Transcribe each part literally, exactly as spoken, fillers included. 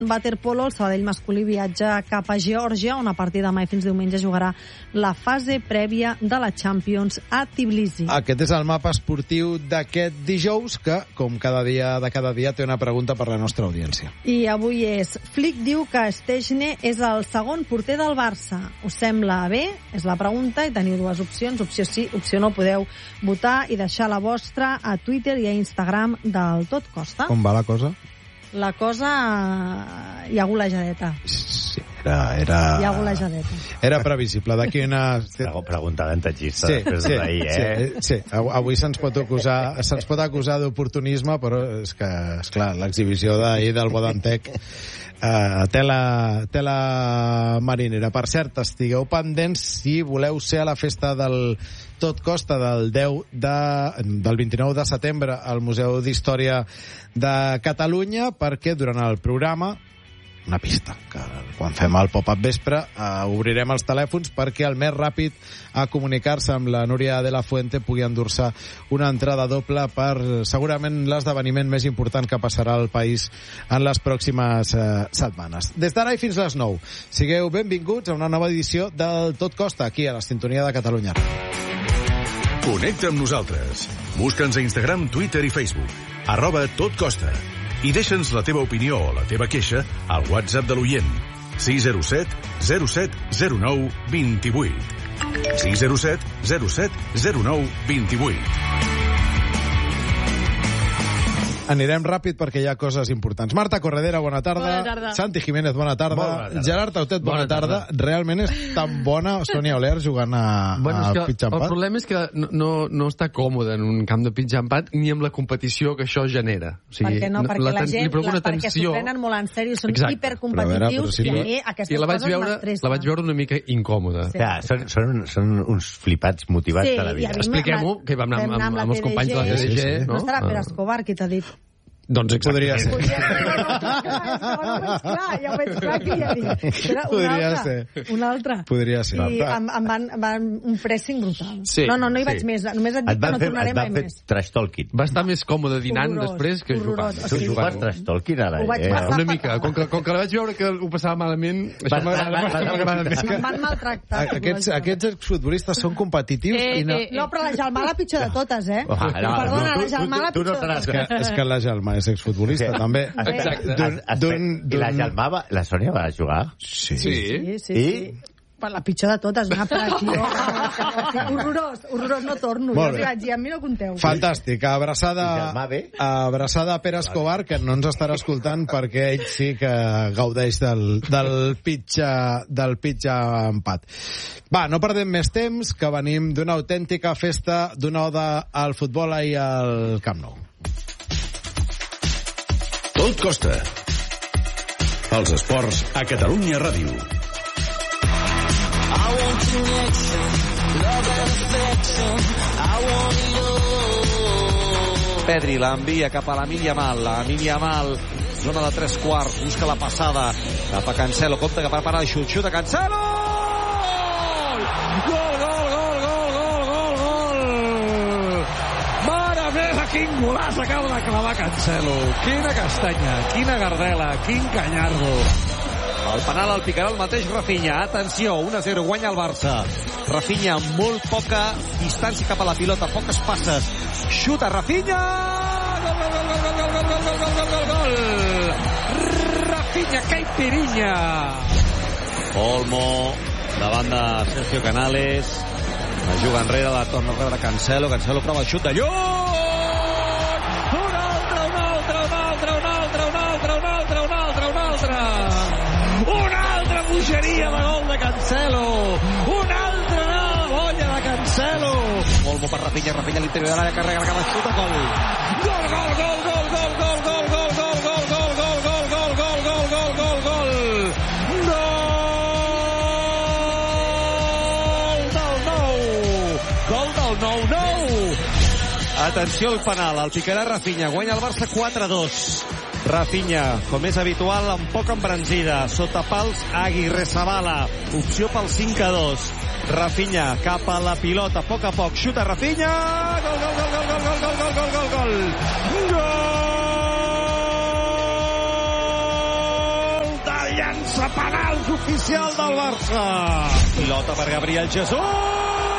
waterpolo, el Sabadell masculí viatja cap a Geòrgia, on a partir de demà i fins diumenge jugarà la fase prèvia de la Champions a Tbilisi. Aquest és el mapa esportiu d'aquest dijous, que, com cada dia de cada dia, té una pregunta per la nostra audiència. I avui és: Flick diu que Stechne és el segon porter del Barça. Us sembla bé? És la pregunta, i teniu dues opcions. Opció sí, opció no. Podeu votar i deixar la vostra a Twitter i a Instagram del Tot Costa. Com va la cosa? La cosa... hi ha golejadeta. Sí, era... era... Hi ha golejadeta. Era previsible. D'aquí una... Pregunta d'antatxista sí, després sí, d'ahir, eh? Sí, sí. Avui se'ns pot acusar, se'ns pot acusar d'oportunisme, però és que, esclar, l'exhibició d'ahir del Bodantec Uh, tela, tela marinera. Per cert, estigueu pendents si voleu ser a la festa del Tot Costa del deu de, del vint-i-nou de setembre al Museu d'Història de Catalunya, perquè durant el programa, una pista, que quan fem el pop-up vespre uh, obrirem els telèfons perquè el més ràpid a comunicar-se amb la Núria de la Fuente pugui endur-se una entrada doble per segurament l'esdeveniment més important que passarà al país en les pròximes uh, setmanes. Des d'ara i fins les nou, sigueu benvinguts a una nova edició del Tot Costa, aquí a la sintonia de Catalunya. Connecta amb nosaltres. Busca'ns a Instagram, Twitter i Facebook. Arroba Tot Costa. I deixa'ns la teva opinió o la teva queixa al WhatsApp de l'oient. sis zero set zero set zero nou dos vuit. sis zero set zero set zero nou dos vuit. Anirem ràpid perquè hi ha coses importants. Marta Corredera, bona tarda. Bona tarda. Santi Jiménez, bona tarda. Bona tarda. Gerard Tautet, bona, bona tarda. tarda. Realment és tan bona Sònia Oler jugant a, bueno, a que pitch and el pad? problema és que no, no, no està còmode en un camp de pitch and pad ni amb la competició que això genera. O sigui, perquè no, perquè la, la gent, la, la, perquè s'ho prenen molt en sèrio, són Exacte. hipercompetitius, si i a no... mi aquestes I la vaig coses veure, m'estressen. la vaig veure una mica incòmoda. Sí. Ja, són, són, són uns flipats motivats Sí, de la i a vida. mi Expliquem-ho, que vam anar amb, amb, amb, amb els companys de la T D G. Sí, sí. No No, estarà Pere Escobar, qui t'ha dit? Doncs Podria ser. Podria ser. Clar, ja ho veig clar que ja dic. Era un Podria altre. ser. Un altre. Podria ser. I em, em, van, em van un pressing brutal. Sí, no, no, no hi sí. vaig més. Només et dic Et que van no fer, tornaré et van mai fer més. trash talking. va estar més còmode dinant Horrorós, després que jugant. horrorós. O Tu sigui, jugaves trash talking ara, ho vaig eh? passar. Una mica. Com que, com que la vaig veure que ho passava malament, això Va- m'agrada va- va- m'agrada més. Em van maltractar. Aquests, aquests exfutbolistes són competitius Eh, i no... eh, no, però la Gelmà la pitjor de totes, eh? Ah, no, Perdona, tu- la Gelmà tu- la tu no pitjor de seràs totes. Que, és que la Gelmà és exfutbolista, Sí. també. Exacte. D'un- Es- es- d'un- I la d'un- Gelmà, va- la Sònia va jugar? Sí. Sí. Sí, sí, I? sí. Per la pitjor de totes, una pressió. horrorós, horrorós, no torno. Molt Jo bé. vaig dir, a mi no conteu. Fantàstic. Abraçada, I Germà bé? abraçada a Pere Escobar, que no ens estarà escoltant perquè ell sí que gaudeix del, del pitch, del pitch empat. Va, no perdem més temps, que venim d'una autèntica festa, d'una oda al futbol i al Camp Nou. Tot Costa. Els esports a Catalunya Ràdio. Pedri l'envia cap a Lamine Yamal. Lamine Yamal, zona de tres quarts, busca la passada cap a Cancelo, compta que prepara el xut, xut a Cancelo! Gol, gol, gol, gol, gol, gol, gol! Mare meva, quin golaç acaba de clavar Cancelo! Quina castanya, quina gardela, quin canyardo! El penal el picarà el mateix Rafinha. Atenció, un a zero, guanya el Barça. Rafinha amb molt poca distància cap a la pilota, poques passes. Xuta Rafinha! Gol, gol, gol, gol, gol, gol, gol, gol, gol, gol, gol! Rafinha, caipirinha! Olmo, davant de Sergio Canales. La juga enrere, la torna a rebre Cancelo. Cancelo prova el xut de lluny! Un altre, un altre, un altre, un altre, un altre, un altre, un altre, un altre! Una altra bogeria de gol de Cancelo! Una altra bolla de Cancelo! Olmo per Rafinha, Rafinha a l'interior de l'àrea, carrega la cama, xuta, gol! Gol, gol, gol, gol, gol, gol, gol, gol, gol, gol, gol, gol, gol, gol, gol, gol, gol, gol, gol! Gol del nou nou! Atenció al penal, el picarà Rafinha, guanya el Barça quatre a dos. Rafinha, com és habitual, amb poca embranzida, sota pals Aguirre Zabala, opció pel cinc a dos. Rafinha cap a la pilota, a poc a poc, xuta Rafinha, gol, gol, gol, gol, gol, gol, gol, gol, gol, gol, gol, gol! llança penals oficial del Barça. Pilota per Gabriel Jesús.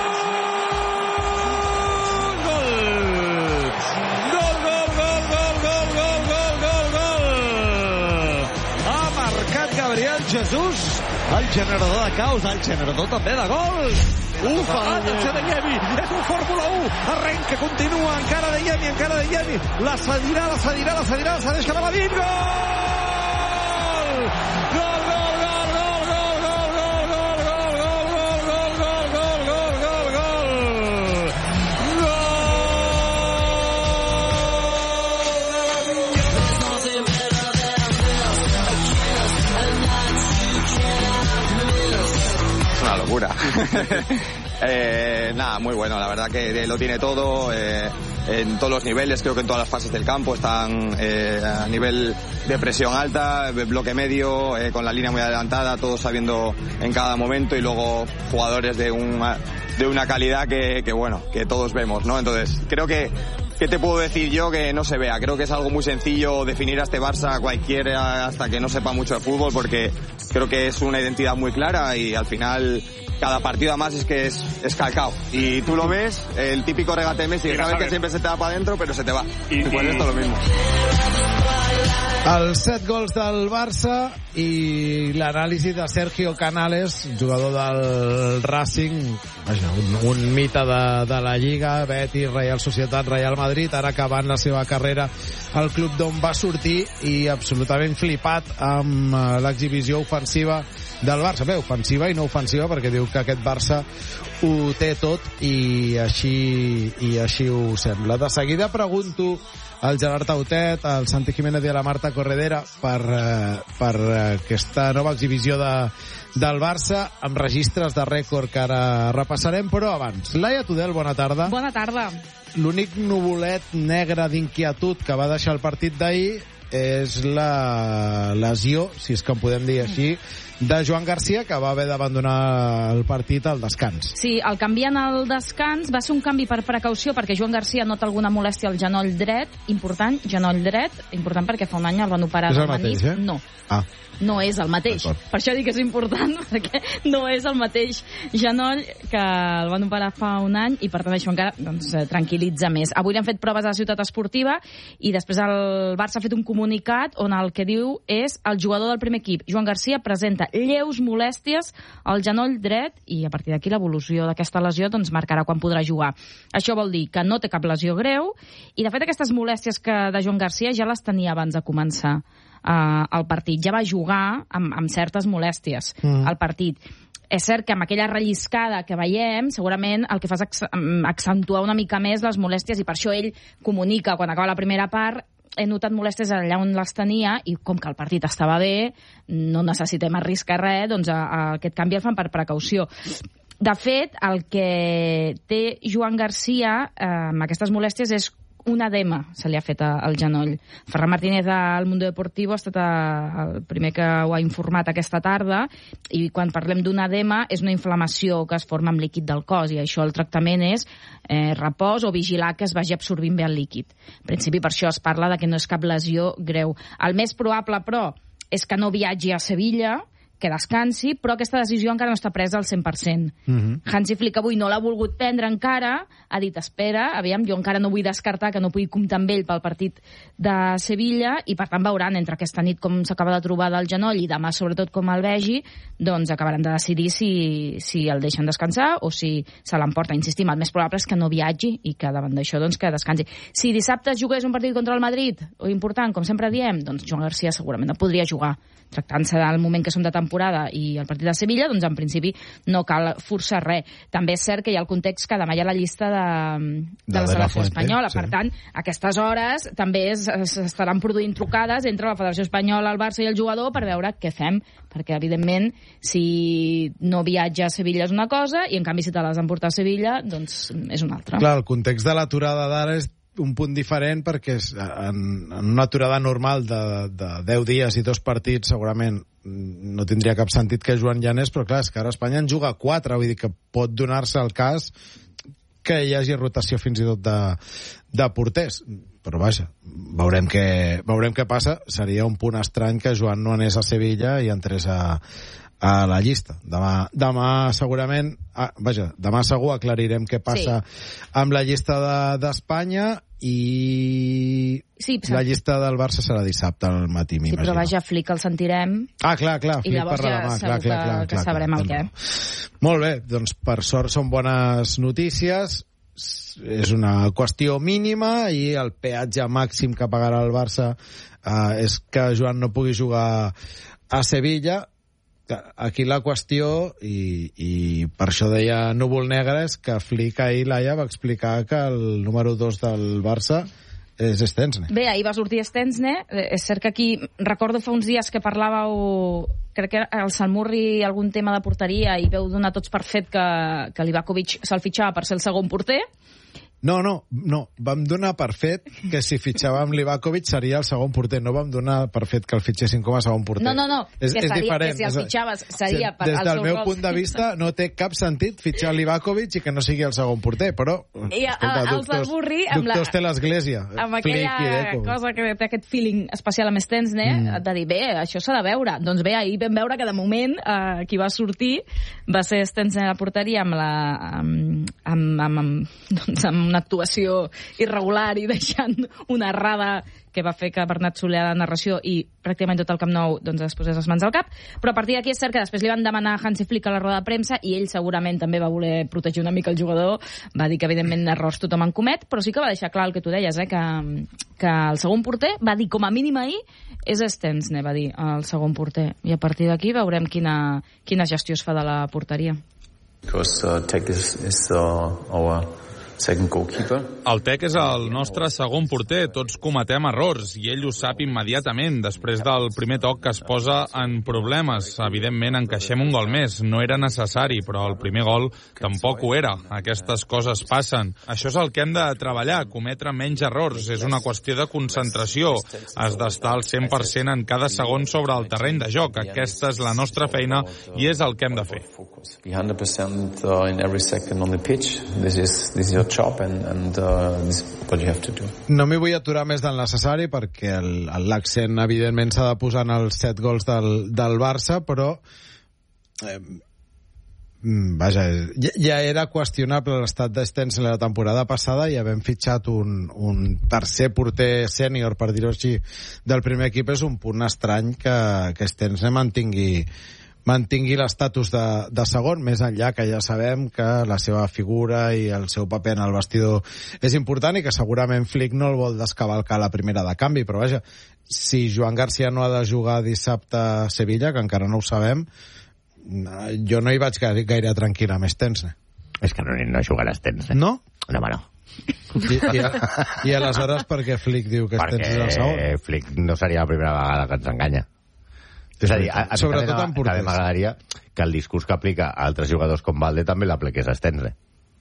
Gabriel Jesús, el generador de caos, el generador també de gols. Ufa, atenció de Yemi, és un Fórmula u, arrenca, continua, encara de Yemi, encara de Yemi, la cedirà, la cedirà, la cedirà, la cedeix cap a la vint, gol! Gol, gol, gol, gol, gol, gol, gol, gol, gol, gol, gol, gol, gol, gol, gol, una locura. eh, nada, muy bueno, la verdad que lo tiene todo, eh, en todos los niveles, creo que en todas las fases del campo están eh, a nivel de presión alta, bloque medio, eh, con la línea muy adelantada, todos sabiendo en cada momento, y luego jugadores de una, de una calidad que, que bueno, que todos vemos, ¿no? Entonces, creo que ¿qué te puedo decir yo que no se vea? Creo que es algo muy sencillo definir a este Barça cualquiera hasta que no sepa mucho de fútbol, porque creo que es una identidad muy clara y al final cada partido además es que es, es calcao. Y tú lo ves, el típico regate de Messi, sabes que siempre se te va para adentro, pero se te va. Y, y pues esto lo mismo. Els set gols del Barça i l'anàlisi de Sergio Canales, jugador del Racing, vaja, un, un mite de, de la Lliga, Betis, Real Societat, Real Madrid, ara acabant la seva carrera al club d'on va sortir, i absolutament flipat amb l'exhibició ofensiva del Barça. Bé, ofensiva i no ofensiva, perquè diu que aquest Barça ho té tot, i així, i així ho sembla. De seguida pregunto al Gerard Tautet, al Santi Jiménez i a la Marta Corredera per, eh, per aquesta nova exhibició de, del Barça, amb registres de rècord que ara repassarem, però abans. Laia Tudel, bona tarda. Bona tarda. L'únic nuvolet negre d'inquietud que va deixar el partit d'ahir és la lesió, si és que en podem dir així, de Joan Garcia, que va haver d'abandonar el partit al descans. Sí, el canviant al descans va ser un canvi per precaució, perquè Joan Garcia nota alguna molèstia al genoll dret, important, genoll dret, important perquè fa un any el van operar. És el mateix, eh? No. Ah. No és el mateix. Per això dic que és important, perquè no és el mateix genoll que el van operar fa un any, i per tant això encara doncs, tranquil·litza més. Avui li han fet proves a la Ciutat Esportiva, i després el Barça ha fet un comunicat on el que diu és: el jugador del primer equip, Joan Garcia, presenta lleus molèsties al genoll dret, i a partir d'aquí l'evolució d'aquesta lesió doncs, marcarà quan podrà jugar. Això vol dir que no té cap lesió greu, i de fet aquestes molèsties que de Joan Garcia ja les tenia abans de començar Uh, el partit. Ja va jugar amb, amb certes molèsties mm. al partit. És cert que amb aquella relliscada que veiem, segurament el que fa és accentuar una mica més les molèsties, i per això ell comunica quan acaba la primera part: he notat molèsties allà on les tenia, i com que el partit estava bé, no necessitem arriscar res, doncs a, a aquest canvi el fan per precaució. De fet, el que té Joan Garcia eh, amb aquestes molèsties és un edema, se li ha fet al genoll. Ferran Martínez al Mundo Deportivo ha estat el primer que ho ha informat aquesta tarda, i quan parlem d'un edema és una inflamació que es forma amb líquid del cos, i això el tractament és eh, repòs o vigilar que es vagi absorbint bé el líquid. En principi per això es parla de que no és cap lesió greu. El més probable, però, és que no viatgi a Sevilla, que descansi, però aquesta decisió encara no està presa al cent per cent. Mm-hmm. Hansi Flick avui no l'ha volgut prendre encara, ha dit: espera, aviam, jo encara no vull descartar que no pugui comptar amb ell pel partit de Sevilla, i per tant veuran entre aquesta nit com s'acaba de trobar del genoll i demà sobretot com el vegi, doncs acabaran de decidir si, si el deixen descansar o si se l'emporta. Insistim, el més probable és que no viatgi i que davant d'això doncs que descansi. Si dissabte jugués un partit contra el Madrid, o important, com sempre diem, doncs Joan Garcia segurament no podria jugar. Tractant-se del moment que som de temporada i el partit de Sevilla, doncs en principi no cal forçar res. També és cert que hi ha el context que demà hi ha la llista de, de, de la selecció espanyola. Sí. Per tant, a aquestes hores també s'estaran produint trucades entre la Federació Espanyola, el Barça i el jugador per veure què fem, perquè evidentment si no viatja a Sevilla és una cosa, i en canvi si te l'has d'emportar a Sevilla doncs és una altra. Clar, el context de l'aturada d'ara és un punt diferent, perquè en, en una aturada normal de, de deu dies i dos partits segurament no tindria cap sentit que Joan Llanes, però clar, és que ara Espanya en juga quatre, vull dir que pot donar-se el cas que hi hagi rotació fins i tot de, de porters. Però vaja, veurem què, veurem què passa. Seria un punt estrany que Joan no anés a Sevilla i entrés a, a la llista. Demà, demà segurament, ah, vaja, demà segur aclarirem què passa sí. amb la llista d'Espanya de, i sí, la llista del Barça serà dissabte al matí, m'imagino. Sí, però vaja, Flick el sentirem. Ah, clar, clar, Flick per la demà. I llavors ja segur que, que sabrem el què. Molt bé, doncs per sort són bones notícies. És una qüestió mínima i el peatge màxim que pagarà el Barça eh, és que Joan no pugui jugar a Sevilla. Aquí la qüestió, i, i per això deia Núvol Negre, és que Flick ahir, Laia, va explicar que el número dos del Barça és Stensne. Bé, ahir va sortir Stensne. És cert que aquí, recordo fa uns dies que parlàveu, crec que el Salmurri, algun tema de porteria, i veu donar tots per fet que, que l'Ivakovic se'l fitxava per ser el segon porter. No, no, no. Vam donar per fet que si fitxàvem l'Ivakovic seria el segon porter. No vam donar per fet que el fitxessin com a segon porter. No, no, no. És, que, és seria, diferent. que si el fitxaves seria per Des al del seu meu rol. punt de vista no té cap sentit fitxar l'Ivakovic i que no sigui el segon porter, però I escolta, el Salmurri amb la... doctors té l'Església. Amb aquella cosa que té aquest feeling especial amb Stensne, mm. de dir, bé, això s'ha de veure. Doncs bé, ahir vam veure que de moment eh, qui va sortir va ser Stensne a la porteria amb, la, amb, amb, amb, amb, doncs, amb una actuació irregular i deixant una errada que va fer que Bernat Soler a la narració i pràcticament tot el Camp Nou doncs, es posés les mans al cap. Però a partir d'aquí és cert que després li van demanar a Hansi Flick a la roda de premsa i ell segurament també va voler protegir una mica el jugador. Va dir que evidentment errors tothom en comet, però sí que va deixar clar el que tu deies, eh? que, que el segon porter va dir com a mínim ahir és Stensne, va dir el segon porter. I a partir d'aquí veurem quina, quina gestió es fa de la porteria. Because uh, Tech is, is uh, our second goalkeeper. El Tec és el nostre segon porter. Tots cometem errors i ell ho sap immediatament després del primer toc que es posa en problemes. Evidentment encaixem un gol més. No era necessari, però el primer gol tampoc ho era. Aquestes coses passen. Això és el que hem de treballar, cometre menys errors. És una qüestió de concentració. Has d'estar al cent per cent en cada segon sobre el terreny de joc. Aquesta és la nostra feina i és el que hem de fer. one hundred percent in every second on the pitch. This is, this is your job and, and uh, this is what you have to do. No m'hi vull aturar més del necessari perquè l'accent evidentment s'ha de posar en els set gols del, del Barça, però eh, vaja, ja, ja era qüestionable l'estat d'Stensne la temporada passada i havent fitxat un, un tercer porter sènior, per dir-ho així, del primer equip. És un punt estrany que, que Stensne mantingui mantingui l'estatus de, de segon, més enllà que ja sabem que la seva figura i el seu paper en el vestidor és important i que segurament Flick no el vol descavalcar a la primera de canvi, però vaja, si Joan Garcia no ha de jugar dissabte a Sevilla, que encara no ho sabem, jo no hi vaig gaire, gaire tranquil amb Stensne. És que no, no jugarà Stensne. No? No, home, no. I, i, i aleshores per què Flick diu que Stensne és el segon? Perquè Flick no seria la primera vegada que ens enganya. És a dir, a, a sobretot en porters. També m'agradaria que el discurs que aplica a altres jugadors com Valde també l'apliqués a Stensne.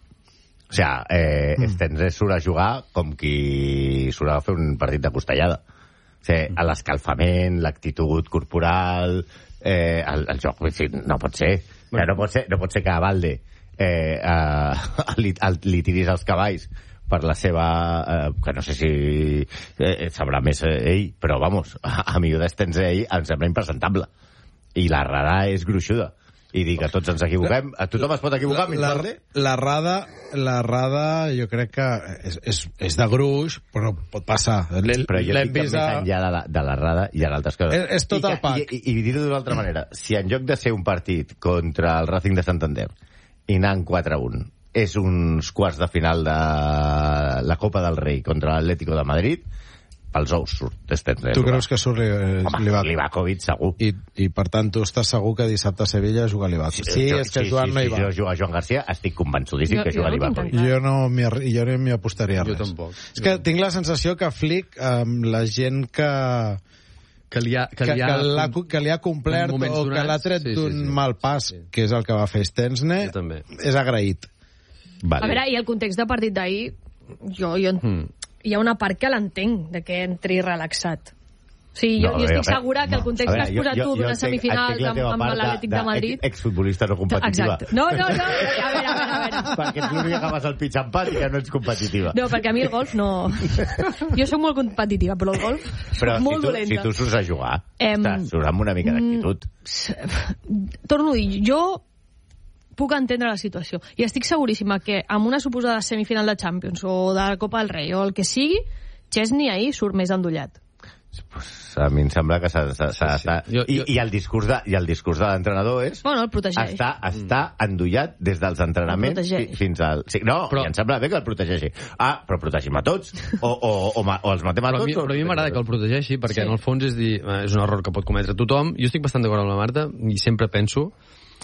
O sigui, eh, mm. Stensne surt a jugar com qui surt a fer un partit de costellada. O sigui, a l'escalfament, l'actitud corporal, eh, el, el joc, no pot ser. O sigui, no pot ser, no pot ser que a Valde eh, eh, li, li tiris els cavalls per la seva... Eh, que no sé si eh, sabrà més eh, ell, però, vamos, a, a mi d'Stensne ell em sembla impresentable. I la rada és gruixuda. I dir que tots ens equivoquem. A tothom es pot equivocar, la, la, la rada, la rada jo crec que és, és, és de gruix, però pot passar. Però jo dic que més enllà de la, de la rada hi ha altres coses. És, és tot I el pack. I, i, i dir-ho d'una altra manera, si en lloc de ser un partit contra el Racing de Santander i anant quatre a un és uns quarts de final de la Copa del Rei contra l'Atlético de Madrid, pels ous surt Stensne. Tu creus que surt l'Ivakovic segur. I, I per tant tu estàs segur que dissabte a Sevilla juga l'Ivakovic. Sí, jo, és que sí, Joan sí, no hi sí, va. Si juga Joan Garcia estic convençudíssim jo, que juga l'Ivakovic. Jo no m'hi jo no m'hi apostaria res. Jo tampoc. És que tinc la sensació que Flick, amb la gent que que li ha, que que, li ha, que, la, que li ha complert o donats, que l'ha tret sí, sí, d'un sí. mal pas, sí. Que és el que va fer Stensne, és agraït. Vale. A veure, i el context de partit d'ahir, jo, jo, mm. hi ha una part que l'entenc, de que entri relaxat. Sí, jo, No, jo a estic veure, segura que el context a que veure, has posat jo- tu jo d'una entenc- semifinal entenc la teva amb part l'Atlètic de de- Madrid... ex- Exfutbolista no competitiva. Exacte. No, no, no, a veure, a veure, a veure. Perquè ets l'única que vas al pitch empat i que no ets competitiva. No, perquè a mi el golf no... Jo sóc molt competitiva, però el golf Però soc molt si tu, dolenta. si tu surts a jugar, Em, ostres, surts amb una mica d'actitud. Torno a dir, jo puc entendre la situació. I estic seguríssima que amb una suposada semifinal de Champions o de la Copa del Rei o el que sigui, Chesney ahir surt més endollat. Pues a mi em sembla que s'ha s'ha- s'ha d'estar... Jo- I, jo- i, el discurs de, I el discurs de l'entrenador és... Bueno, el protegeix. Està, està endollat des dels entrenaments El protegeix. fi- fins al... Sí, no, Però- i em sembla bé que el protegeixi. Ah, però protegim a tots? O, o, o, ma- o els matem a Però a tots? mi, o- però a mi m'agrada que el protegeixi, perquè Sí. en el fons és dir, eh, és un error que pot cometre tothom. Jo estic bastant d'acord amb la Marta i sempre penso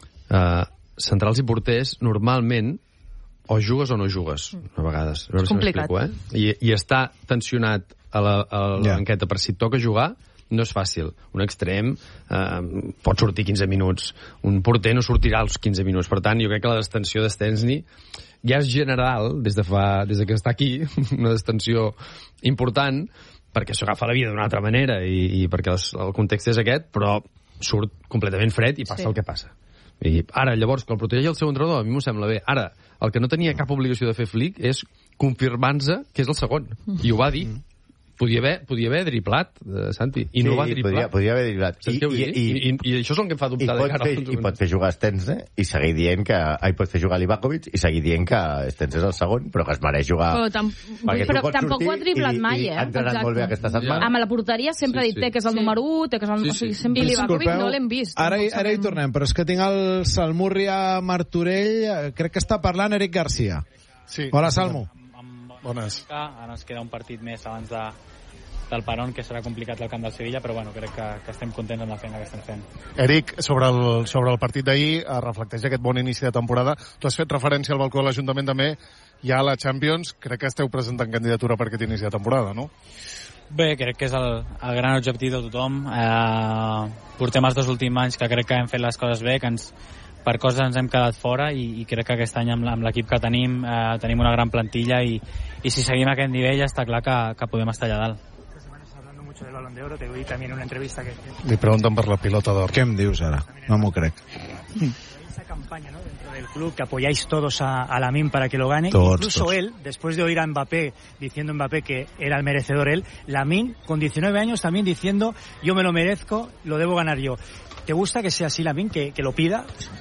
eh, centrals i porters normalment o jugues o no jugues, a vegades. A veure És si complicat. m'explico, eh? I, I estar tensionat a la, a la Ja. banqueta per si et toca jugar no és fàcil. Un extrem eh, pot sortir quinze minuts. Un porter no sortirà als quinze minuts. Per tant, jo crec que la destensió d'Stensny ja és general, des de, fa, des de que està aquí, una destensió important, perquè s'ho agafa la vida d'una altra manera i, i perquè els, el context és aquest, però surt completament fred i passa Sí. el que passa. I ara, llavors, que el protegeix el seu entrenador, a mi m'ho sembla bé. Ara, el que no tenia cap obligació de fer Flick és confirmar-se que és el segon. I ho va dir. Podia haver, podia haver driblat, eh, Santi, i no Sí, va driblar. Podia, podia haver driblat. Saps què vull dir? I, i, I això és el que em fa I dubtar de pot, cara fer, als i pot fer jugar Stenze i seguir dient que... Ai, pot fer jugar Livakovic i seguir dient que Stenze és el segon, però que es mereix jugar... Però, tam Perquè tu però pots tampoc sortir ho ha driblat i- mai, i eh? ha entrenat molt bé aquesta setmana. Amb la porteria sempre Sí, ha dit sí. té que és el Sí. número u, té que és el... Sí, O sigui, sí. sempre... I Livakovic Disculpeu, no l'hem vist. Ara, hi- Tampoc ara hi sabem. tornem, però és que tinc el Salmurria Martorell, eh, crec que està parlant Eric Garcia. Sí. Hola, Salmo. Bones. Ara ens queda un partit més abans de, del Perón, que serà complicat al camp del Sevilla, però bueno, crec que, que estem contents amb la feina que estem fent. Eric, sobre el, sobre el partit d'ahir, eh, reflecteix aquest bon inici de temporada. Tu has fet referència al balcó de l'Ajuntament també, ja a la Champions, crec que esteu presentant candidatura per aquest inici de temporada, no? Bé, crec que és el, el gran objectiu de tothom. Eh, portem els dos últims anys que crec que hem fet les coses bé, que ens, per coses ens hem quedat fora i, i crec que aquest any amb, amb l'equip que tenim eh, tenim una gran plantilla i, i si seguim aquest nivell està clar que, que podem estar allà dalt. Del Balón de Oro, te oí también en una entrevista que... Li pregunten per la pilota d'or. Què em dius ara? No m'ho crec. Esa campaña, ¿no?, dentro del club, que apoyáis todos a, a Lamine para que lo gane. Todos, Incluso todos. él, después de oír a Mbappé diciendo Mbappé que era el merecedor él, Lamine, con diecinueve años, también diciendo yo me lo merezco, lo debo ganar yo. ¿Te gusta que sea así Lamine, que, que lo pida?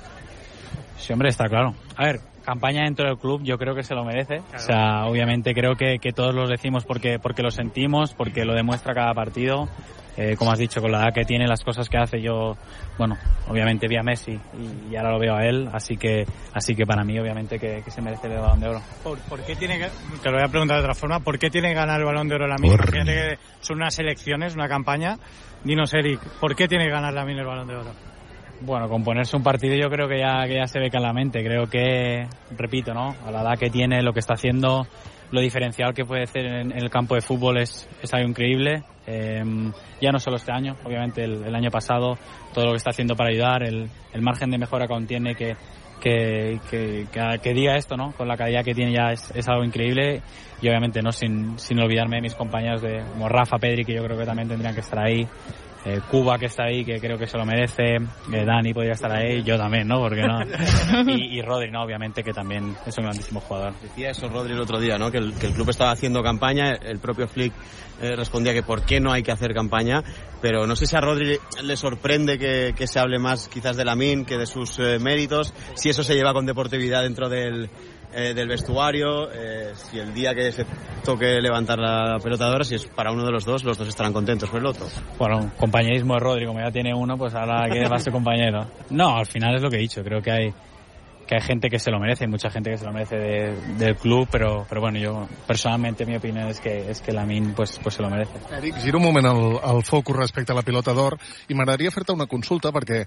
Sí, hombre, está claro. A ver, campaña dentro del club, yo creo que se lo merece. Claro. O sea, obviamente creo que, que todos lo decimos porque, porque lo sentimos, porque lo demuestra cada partido. Eh, como has dicho, con la edad que tiene, las cosas que hace, yo, bueno, obviamente vi a Messi y, y ahora lo veo a él, así que así que para mí, obviamente, que, que se merece el Balón de Oro. ¿Por, por qué tiene que, te lo voy a preguntar de otra forma, ¿por qué tiene que ganar el Balón de Oro Lamine? Imagínate que son unas elecciones, una campaña. Dinos, Eric, ¿por qué tiene que ganar Lamine el Balón de Oro? Bueno, con ponerse un partido yo creo que ya, que ya se ve claramente. Creo que, repito, ¿no?, a la edad que tiene, lo que está haciendo, lo diferencial que puede hacer en, en el campo de fútbol es, es algo increíble. Eh, ya no solo este año, obviamente el, el año pasado, todo lo que está haciendo para ayudar, el, el margen de mejora que aún tiene, que, que, que, que, que diga esto, ¿no?, con la calidad que tiene ya es, es algo increíble. Y obviamente no sin, sin olvidarme de mis compañeros de, como Rafa, Pedri, que yo creo que también tendrían que estar ahí. Eh, Cuba, que está ahí, que creo que se lo merece. Eh, Dani podría estar ahí, yo también, ¿no? Porque no. Y, y Rodri, ¿no? Obviamente, que también es un grandísimo jugador. Decía eso Rodri el otro día, ¿no? Que el, que el club estaba haciendo campaña, el propio Flick eh, respondía que por qué no hay que hacer campaña, pero no sé si a Rodri le sorprende que, que se hable más quizás de Lamine que de sus eh, méritos, si eso se lleva con deportividad dentro del... Eh, del vestuario, eh, si el día que se toque levantar la pelota de oro, si es para uno de los dos, los dos estarán contentos por el otro. Bueno, compañerismo de Rodri, como ya tiene uno, pues ahora que va a ser compañero. No, al final es lo que he dicho, creo que hay que hay gente que se lo merece, mucha gente que se lo merece de, del club, pero, pero bueno, yo personalmente mi opinión es que, es que Lamine pues, pues se lo merece. Eric, giro un moment el, el focus respecte a la pilota d'or i m'agradaria fer-te una consulta perquè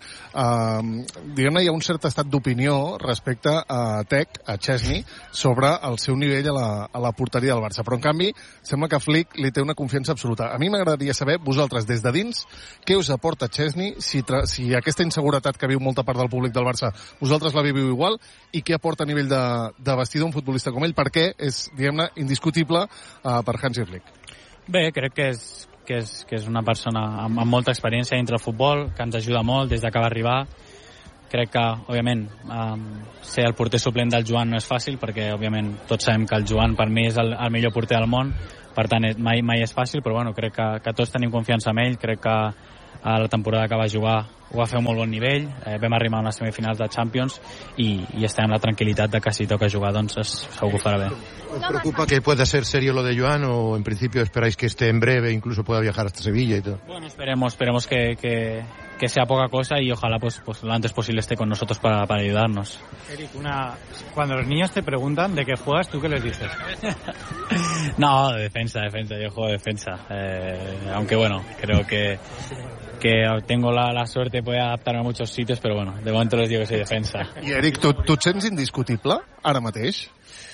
eh, diguem-ne hi ha un cert estat d'opinió respecte a Tec, a Chesney, sobre el seu nivell a la, a la porteria del Barça, però en canvi sembla que Flick li té una confiança absoluta. A mi m'agradaria saber, vosaltres des de dins, què us aporta Chesney, si, tra si aquesta inseguretat que viu molta part del públic del Barça vosaltres la viviu igual, i què aporta a nivell de, de vestidor un futbolista com ell, perquè és, diguem-ne, indiscutible uh, per Hansi Flick. Bé, crec que és, que és, que és una persona amb, amb molta experiència dintre el futbol, que ens ajuda molt des de que va arribar. Crec que, òbviament, um, ser el porter suplent del Joan no és fàcil, perquè, òbviament, tots sabem que el Joan, per mi, és el, el millor porter del món, per tant, mai, mai és fàcil, però, bueno, crec que, que tots tenim confiança en ell, crec que a la temporada que va jugar ho va fer a un molt bon nivell, eh, vam arribar a unes semifinals de Champions i, i estem amb la tranquil·litat de que si toca jugar, doncs es, segur que ho farà bé. ¿Os preocupa que pueda ser serio lo de Joan o en principio esperáis que esté en breve, incluso pueda viajar hasta Sevilla y todo? Bueno, esperemos, esperemos que, que, que sea poca cosa y ojalá pues, pues lo antes posible esté con nosotros para, para ayudarnos. Eric, una... cuando los niños te preguntan de qué juegas, ¿tú qué les dices? No, de defensa, defensa, yo juego de defensa. Eh, aunque bueno, creo que que tengo la, la suerte de poder adaptarme a muchos sitios, pero bueno, de momento les digo que soy defensa. I Eric, tu, tu et sents indiscutible ara mateix?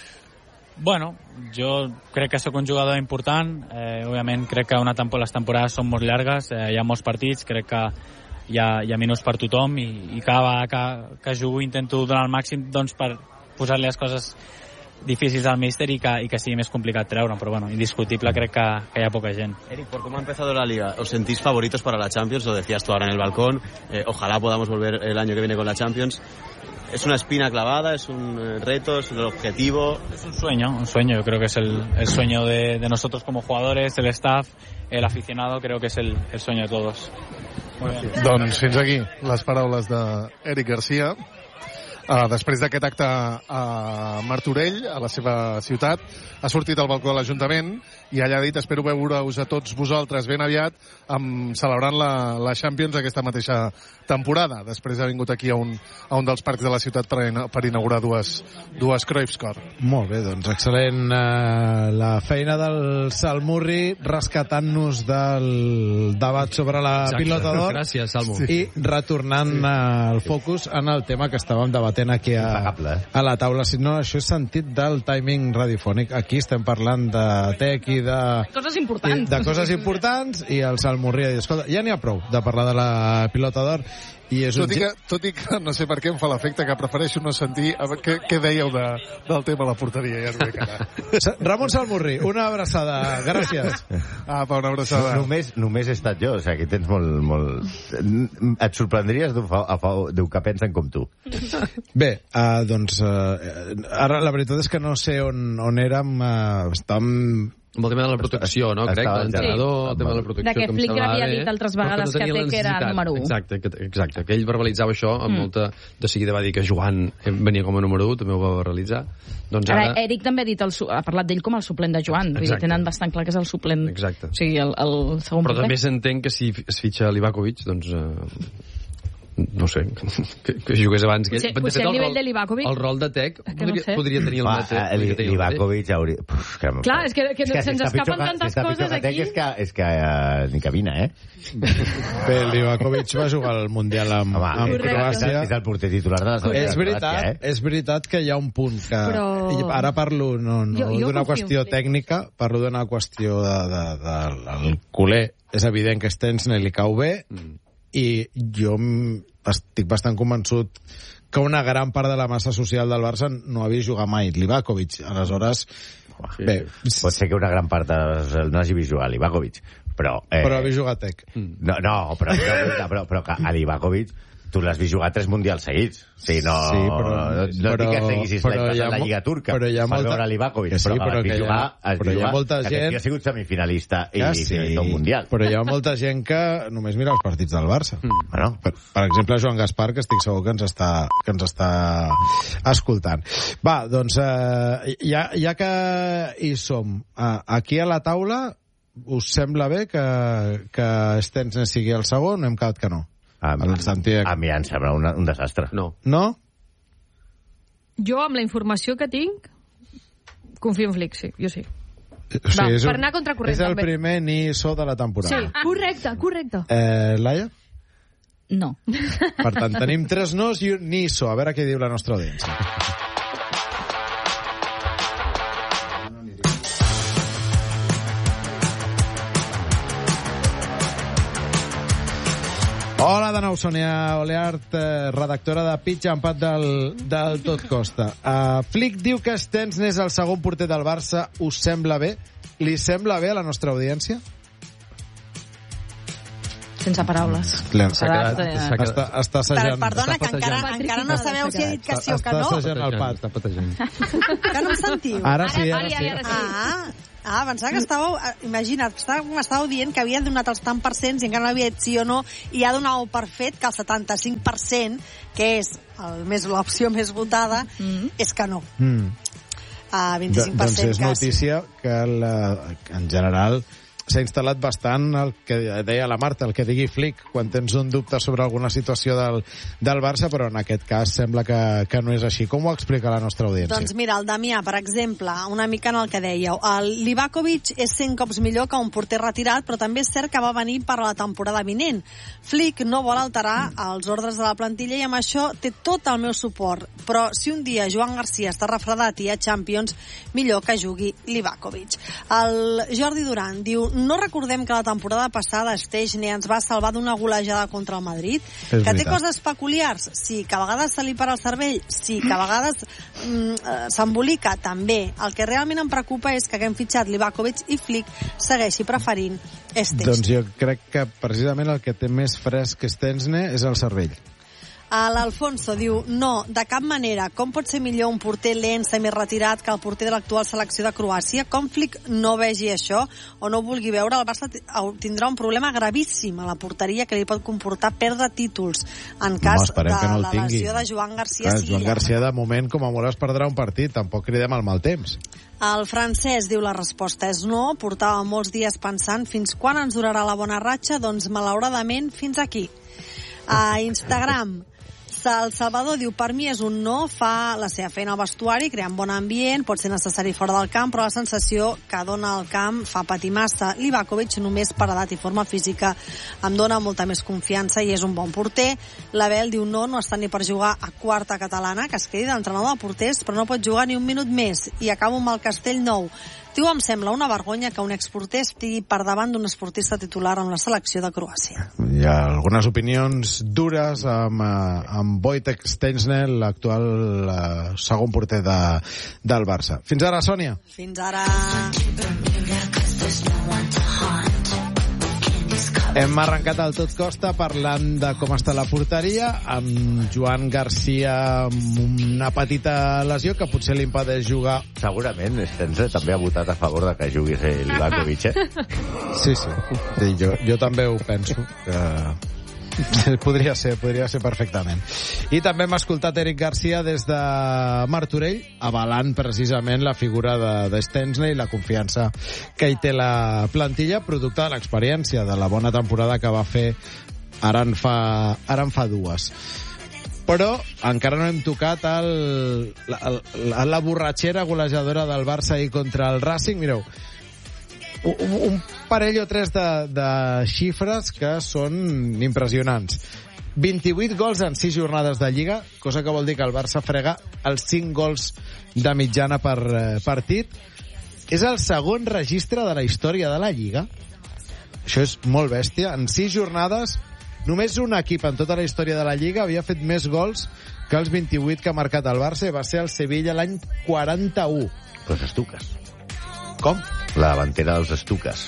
Bueno, jo crec que sóc un jugador important, eh, òbviament crec que una tempo, les temporades són molt llargues, eh, hi ha molts partits, crec que hi ha, hi ha minuts per tothom i, i cada vegada que, que jugo intento donar el màxim doncs, per posar-li les coses difíciles al míster y que, y que sigui més complicat treure, però bueno, indiscutible crec que, que hi ha poca gent. Eric, por cómo ha empezado la Liga, ¿os sentís favoritos para la Champions? Lo decías tú ahora en el balcón, eh, ojalá podamos volver el año que viene con la Champions. ¿Es una espina clavada? ¿Es un eh, reto? ¿Es el objetivo? Es un sueño, un sueño, yo creo que es el, el sueño de, de nosotros como jugadores, el staff, el aficionado, creo que es el, el sueño de todos. Muy bien. Doncs fins aquí les paraules d'Eric Garcia. Uh, després d'aquest acte a Martorell, a la seva ciutat, ha sortit al balcó de l'Ajuntament i allà ha dit: espero veure-us a tots vosaltres ben aviat amb, celebrant la, la Champions aquesta mateixa temporada. Després ha vingut aquí a un, a un dels parcs de la ciutat per, per inaugurar dues, dues Cruyffscore. Molt bé, doncs excel·lent uh, la feina del Salmurri rescatant-nos del debat sobre la Exacte. pilota d'or. Gràcies, Salmo. I retornant sí. uh, el focus en el tema que estàvem debatent aquí a, a la taula. Si no, això és sentit del timing radiofònic. Aquí estem parlant de tec i de... Coses importants. De coses importants, i el Salmurri ha dit: escolta, ja n'hi ha prou de parlar de la pilota d'or. I és tot, un... i que, tot i que no sé per què em fa l'efecte que prefereixo no sentir què, què dèieu de, del tema de la porteria. Ja no cara. Ramon Salmurri, una abraçada. Gràcies. Apa, una abraçada. No, només, només he estat jo, o sigui, aquí tens molt... molt... Et sorprendries d'un que pensen com tu. Bé, uh, doncs uh, ara la veritat és que no sé on, on érem. Uh, estàvem... Amb el tema de la protecció, no? Crec, l'entrenador, el tema de la protecció... De que Flick havia dit altres vegades que Tec era el número u. Exacte, que, exacte, que ell verbalitzava això amb mm. molta... De seguida va dir que Joan venia com a número u, també ho va verbalitzar. Doncs ara... ara Eric també ha, dit el, ha parlat d'ell com el suplent de Joan. Vull dir, tenen bastant clar que és el suplent. Exacte. O sigui, el, el segon Però proper. també s'entén que si es fitxa Livakovic, doncs... Eh, no sé, que, que jugués abans que ell. Sí, potser el nivell de Livakovic... El rol de Tec podria, no sé. podria tenir el mateix. Livakovic hauria... Puf, que Clar, és que, que, és que se'ns si escapen pitjor, tantes si coses que aquí. És que, és que uh, ni camina, eh? Bé, Livakovic va jugar al Mundial amb, Home, amb és, Croàcia. És el porter titular de la selecció. És veritat, eh? és veritat que hi ha un punt que... Però... Ara parlo no, no d'una qüestió confio. tècnica, parlo d'una qüestió de, de, de, del culer. És evident que Stensny li cau bé, mm. i jo estic bastant convençut que una gran part de la massa social del Barça no havia jugat mai Livakovic. Aleshores, sí. Bé, pot ser que una gran part de, no hagi vist jugar Livakovic, però... Eh, però havia jugat Tec. No, no però, però, però, però que a Livakovic tu l'has vist jugar tres mundials seguits. Sí, no, sí, però, no, no però, dic que seguissis l'any passat la Lliga Turca però hi ha per molta, veure Livakovic, sí, però, però que que jugar, ha, però hi ha molta que gent... ha sigut semifinalista i ja, sí, finalista un mundial. Però hi ha molta gent que només mira els partits del Barça. Mm. Bueno, per, per exemple, Joan Gaspar, que estic segur que ens està, que ens està escoltant. Va, doncs, eh, ja, ja que hi som, eh, aquí a la taula, us sembla bé que, que Stensny sigui el segon? Hem quedat que no. A, a mi em sembla una, un desastre. No. No? Jo, amb la informació que tinc, confio en Flick, sí, jo sí. O sigui, Va, és per un, anar contra corrent, és el també. primer Niso de la temporada. Sí, correcte, correcte. Eh, Laia? No. Per tant, tenim tres nos i un Niso. A veure què diu la nostra audiència. Hola de nou, Sònia Oleart, eh, redactora de Pitch Empat del, del Tot Costa. Uh, Flick diu que Stensny és el segon porter del Barça. Us sembla bé? Li sembla bé a la nostra audiència? sense paraules. Clar, s'ha quedat, eh, s'ha quedat, està, està assajant. Perdona, que encara, encara no sabeu si he dit que sí o que no. Està assajant el pat. Està patejant. Que no em sentiu? Ara sí, ara sí. Ah, ah, pensava que estàveu... Imagina't, m'estàveu dient que havia donat els tant per cent i encara no havia dit sí o no, i ja donàveu per fet que el setanta-cinc per cent, que és el més l'opció més votada, mm. és que no. Mm. Uh, vint-i-cinc per cent doncs és notícia que, la, que en general s'ha instal·lat bastant el que deia la Marta, el que digui Flick, quan tens un dubte sobre alguna situació del, del Barça, però en aquest cas sembla que, que no és així. Com ho explica la nostra audiència? Doncs mira, el Damià, per exemple, una mica en el que dèieu, el Livakovic és cent cops millor que un porter retirat, però també és cert que va venir per a la temporada vinent. Flick no vol alterar els ordres de la plantilla i amb això té tot el meu suport, però si un dia Joan Garcia està refredat i hi ha Champions, millor que jugui Livakovic. El Jordi Duran diu: no recordem que la temporada passada Szczęsny ens va salvar d'una golejada contra el Madrid? És que veritat. té coses peculiars? Sí. Que a vegades se li para el cervell? Sí. Que a vegades mm, s'embolica? També. El que realment em preocupa és que haguem fitxat Livakovic i Flick segueixi preferint Szczęsny. Doncs jo crec que precisament el que té més fresc que Szczęsny és el cervell. L'Alfonso diu: no, de cap manera. Com pot ser millor un porter lent, semi-retirat, que el porter de l'actual selecció de Croàcia? Com Flick no vegi això o no vulgui veure, el Barça tindrà un problema gravíssim a la porteria que li pot comportar perdre títols en cas Home, de que no la tingui. lesió de Joan Garcia. Clar, sigui Joan ja. Garcia, de moment, com a molt es perdrà un partit. Tampoc cridem al mal temps. El francès diu: la resposta és no. Portava molts dies pensant fins quan ens durarà la bona ratxa. Doncs malauradament fins aquí. A Instagram, el Salvador diu: per mi és un no, fa la seva feina al vestuari, creant bon ambient, pot ser necessari fora del camp, però la sensació que dona el camp fa patir massa. Livakovic, només per edat i forma física, em dona molta més confiança i és un bon porter. L'Abel diu: no, no està ni per jugar a quarta catalana, que es quedi d'entrenador de porters, però no pot jugar ni un minut més. I acabo amb el Castellnou. Diu: em sembla una vergonya que un exporter estigui per davant d'un esportista titular en la selecció de Croàcia. Hi ha algunes opinions dures amb, amb Wojtek Szczęsny, l'actual uh, segon porter de, del Barça. Fins ara, Sònia. Fins ara. Hem arrencat el Tot Costa parlant de com està la porteria, amb Joan Garcia amb una petita lesió que potser li impedeix jugar. Segurament Szczęsny també ha votat a favor de que jugui Livakovic, eh? Sí, sí. sí jo, jo també ho penso. Que podria ser, podria ser perfectament. I també hem escoltat Eric Garcia des de Martorell, avalant precisament la figura de, de Szczęsny i la confiança que hi té la plantilla, producte de l'experiència, de la bona temporada que va fer ara en fa, ara en fa dues. Però encara no hem tocat el, la, la, la borratxera golejadora del Barça ahir contra el Racing. Mireu, un, un parell o tres de, de xifres que són impressionants. vint-i-vuit gols en sis jornades de Lliga, cosa que vol dir que el Barça frega els cinc gols de mitjana per eh, partit. És el segon registre de la història de la Lliga. Això és molt bèstia. En sis jornades, només un equip en tota la història de la Lliga havia fet més gols que els vint-i-vuit que ha marcat el Barça, i va ser el Sevilla l'any quaranta-u. Els Estuques. Com? La davantera dels Estuques.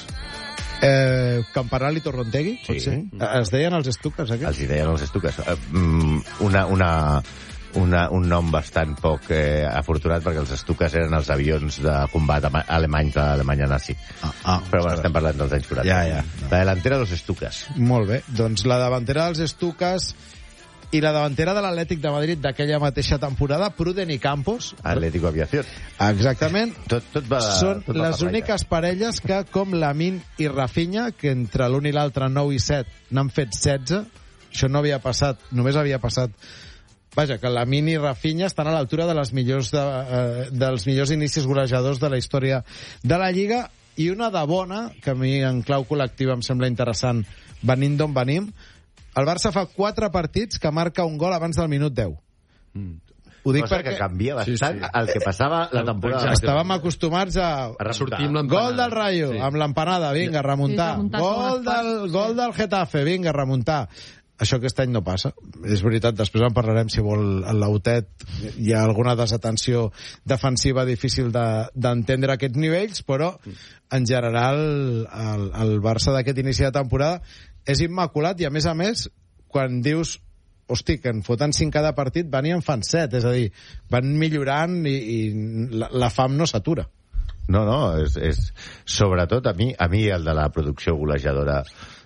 Eh, Campanal i Torrontegui? Sí. Sí. Es deien els Estuques, aquests? Els hi deien els Estuques. Una, una, una, un nom bastant poc eh, afortunat, perquè els Estuques eren els avions de combat alemanys de l'Alemanya nazi. Ah, ah, Però bueno, estem parlant dels anys quaranta. Ja, ja. La delantera dels Estuques. Molt bé. Doncs la davantera dels Estuques i la davantera de l'Atlètic de Madrid d'aquella mateixa temporada, Pruden i Campos. Atlético Aviación. Exactament. Tot, tot va, Són tot va les úniques parelles que, com Lamine i Rafinha, que entre l'un i l'altre nou i set n'han fet setze, això no havia passat, només havia passat... Vaja, que Lamine i Rafinha estan a l'altura de les millors de, eh, dels millors inicis golejadors de la història de la Lliga, i una de bona, que a mi en clau col·lectiva em sembla interessant, venint d'on venim. El Barça fa quatre partits que marca un gol abans del minut deu. Mm. Ho dic Cosa perquè... que canvia bastant Sí, sí. el que passava la temporada. Estàvem acostumats a... A sortir amb l'empanada. Gol del Rayo, Sí. amb l'empanada, vinga, remuntar. Sí, remuntar Gol com del, les gol del Getafe, vinga, remuntar. Això aquest any no passa. És veritat, després en parlarem, si vol, en l'Autet. Hi ha alguna desatenció defensiva difícil d'entendre de, aquests nivells, però en general el, el Barça d'aquest inici de temporada, és immaculat, i a més a més, quan dius hosti, que en foten cinc cada partit, van i en fan set, és a dir, van millorant i, i la, la fam no s'atura. No, no, és, és... Sobretot a mi, a mi el de la producció golejadora,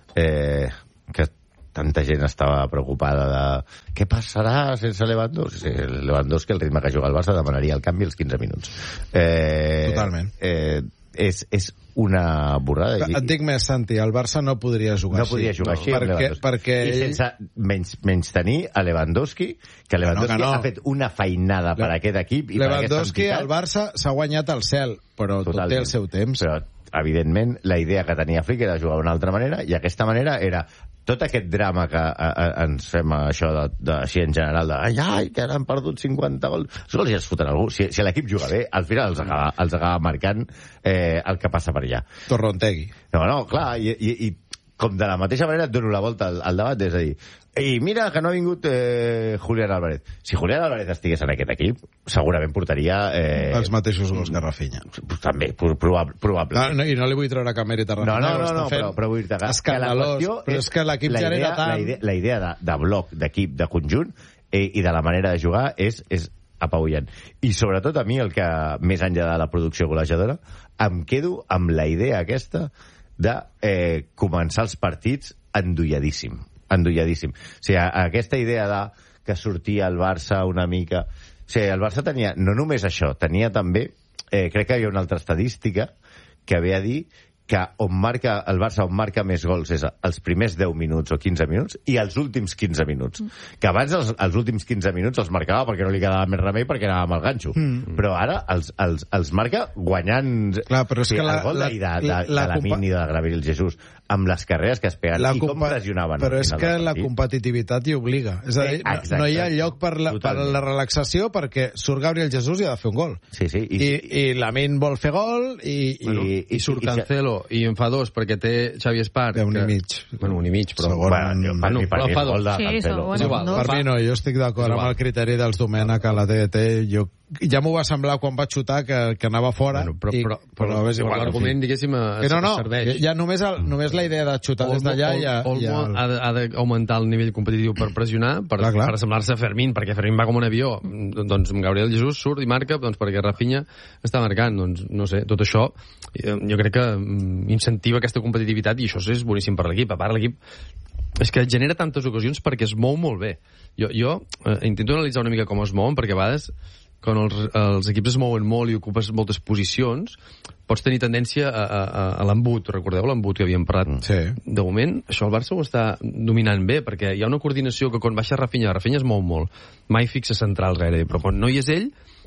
eh, que tanta gent estava preocupada de què passarà sense Lewandowski. Lewandowski, el ritme que juga el Barça, demanaria el canvi als quinze minuts. Eh, Totalment. Eh, és, és una borrada. Et dic més, Santi, el Barça no podria jugar no així. No podria jugar així. Perquè, perquè I ell... sense menys, menys tenir a Lewandowski, que Lewandowski no, no. ha fet una feinada per Le... aquest equip i Lewandowski, per aquesta entitat. El Barça s'ha guanyat el cel, però Totalment. Tot té el seu temps. Però, evidentment, la idea que tenia Flick era jugar d'una altra manera, i aquesta manera era tot aquest drama que a, a, ens fem això de, de, així en general de ai, ai, que han perdut cinquanta gols, els gols ja es foten algú. Si, si l'equip juga bé, al final els acaba, els acaba marcant eh, el que passa per allà. Torrontegui. No, no, clar, i, i, i com de la mateixa manera et dono la volta al, al debat, és a dir, i mira que no ha vingut eh, Julián Álvarez. Si Julián Álvarez estigués en aquest equip, segurament portaria... Eh, els mateixos gols que Rafinha. També, probable. probable. No, no, I no li vull treure cap mèrit a Rafinha. No, no, no, no però, però vull dir-te que, escandalós, que la però és que l'equip ja era tant... La idea, la idea de, de bloc, d'equip, de conjunt, eh, i de la manera de jugar és, és apauillant. I sobretot a mi, el que més enllà de la producció golejadora, em quedo amb la idea aquesta de eh, començar els partits endolladíssim. endolladíssim. O sigui, aquesta idea de que sortia el Barça una mica... O sigui, el Barça tenia, no només això, tenia també, eh, crec que hi havia una altra estadística que ve a dir que on marca, el Barça on marca més gols és els primers deu minuts o quinze minuts i els últims quinze minuts. Mm. Que abans els, els últims quinze minuts els marcava perquè no li quedava més remei perquè anava amb el ganxo. Mm. Però ara els, els, els marca guanyant... Clar, però és sí, que la, el gol la, de, de, la, de, la, de la Min i de Gabriel Jesús amb les carreres que es peguen i com pressionaven. Però és que la competitivitat hi obliga. És a dir, eh, no, no hi ha lloc per la, per la relaxació perquè surt Gabriel Jesús i ha de fer un gol. Sí, sí. I, I, i la Min vol fer gol i... i, bueno, i, i surt i, Cancelo i en fa dos perquè té Xavi Espart. Un que, i mig. Bueno, un i mig, però... Segon, bueno, per, mi, per mi fa dos. Sí, Cancelo. bueno, igual, no, per fa... mi no, jo estic d'acord amb el criteri dels Domènech a la T D T. Jo ja m'ho va semblar quan va xutar que, que anava fora. Bueno, però, i, però, però, però, però l'argument, diguéssim, es, no, no, serveix. Ja només, el, només la idea de xutar des d'allà ja... Olmo ja... ha d'augmentar el nivell competitiu per pressionar, per, clar, clar. per assemblar-se a Fermín, perquè Fermín va com un avió. Doncs Gabriel Jesús surt i marca doncs, perquè Rafinha està marcant. Doncs, no sé, tot això jo crec que incentiva aquesta competitivitat i això és boníssim per l'equip. A part, l'equip és que genera tantes ocasions perquè es mou molt bé. Jo, jo eh, intento analitzar una mica com es mouen, perquè a vegades quan els, els equips es mouen molt i ocupes moltes posicions, pots tenir tendència a, a, a l'embut. Recordeu l'embut que havíem parlat? Sí. De moment, això el Barça ho està dominant bé, perquè hi ha una coordinació que quan baixa Rafinha, Rafinha es mou molt. Mai fixa centrals gaire, però quan no hi és ell,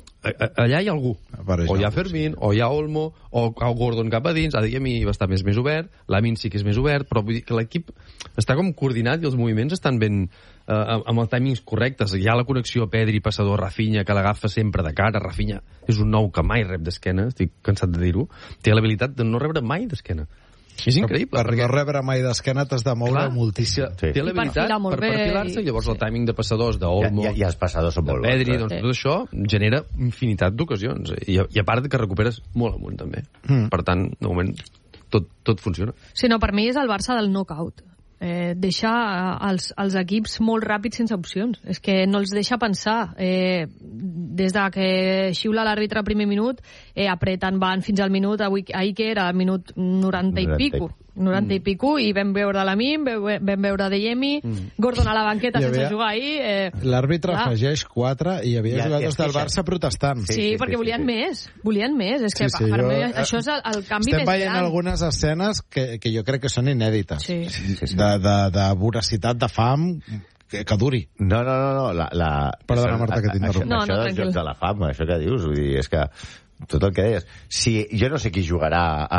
allà hi ha algú. O hi ha Fermín, o hi ha Olmo, o Gordon cap a dins, Adeyemi va estar més, més obert, Lamine sí que és més obert, però vull dir que l'equip està com coordinat i els moviments estan ben eh, amb els timings correctes. Hi ha la connexió Pedri, passador, Rafinha, que l'agafa sempre de cara. Rafinha és un nou que mai rep d'esquena, estic cansat de dir-ho. Té l'habilitat de no rebre mai d'esquena. És increïble. Per perquè... no rebre mai d'esquena t'has de moure Clar, moltíssim. Sí. Té l'habilitat per, per perfilar-se, i llavors sí. El timing de passadors, d'Olmo, I, i, i els passadors són molt bons. Pedri, doncs sí. Tot això genera infinitat d'ocasions. I, I a part que recuperes molt amunt, també. Mm. Per tant, de moment, tot, tot funciona. Sí, no, per mi és el Barça del knockout. Eh, deixa els, els equips molt ràpids sense opcions. És que no els deixa pensar. Eh, des de que xiula l'àrbitre al primer minut, eh, apreten, van fins al minut, avui, ahir que era el minut noranta i pico. noranta mm. i pico, i vam veure Lamine, vam veure Adeyemi, mm. Gordon a la banqueta havia... sense jugar ahir. Eh... L'àrbitre afegeix quatre i hi havia ja, jugadors del Barça protestant. Sí, sí, sí perquè sí, volien sí. més. Volien més. És que sí, sí, per jo... mi això és el, el canvi Estem més gran. Estem veient algunes escenes que, que jo crec que són inèdites. Sí. Sí, sí. De, de, de voracitat, de fam... Que, que duri. No, no, no, no. La, la... Perdona, Marta, que t'interrompo. Això, no, no, això dels jocs de la fam, això que dius, vull dir, és que tot el que deies. Si, jo no sé qui jugarà a...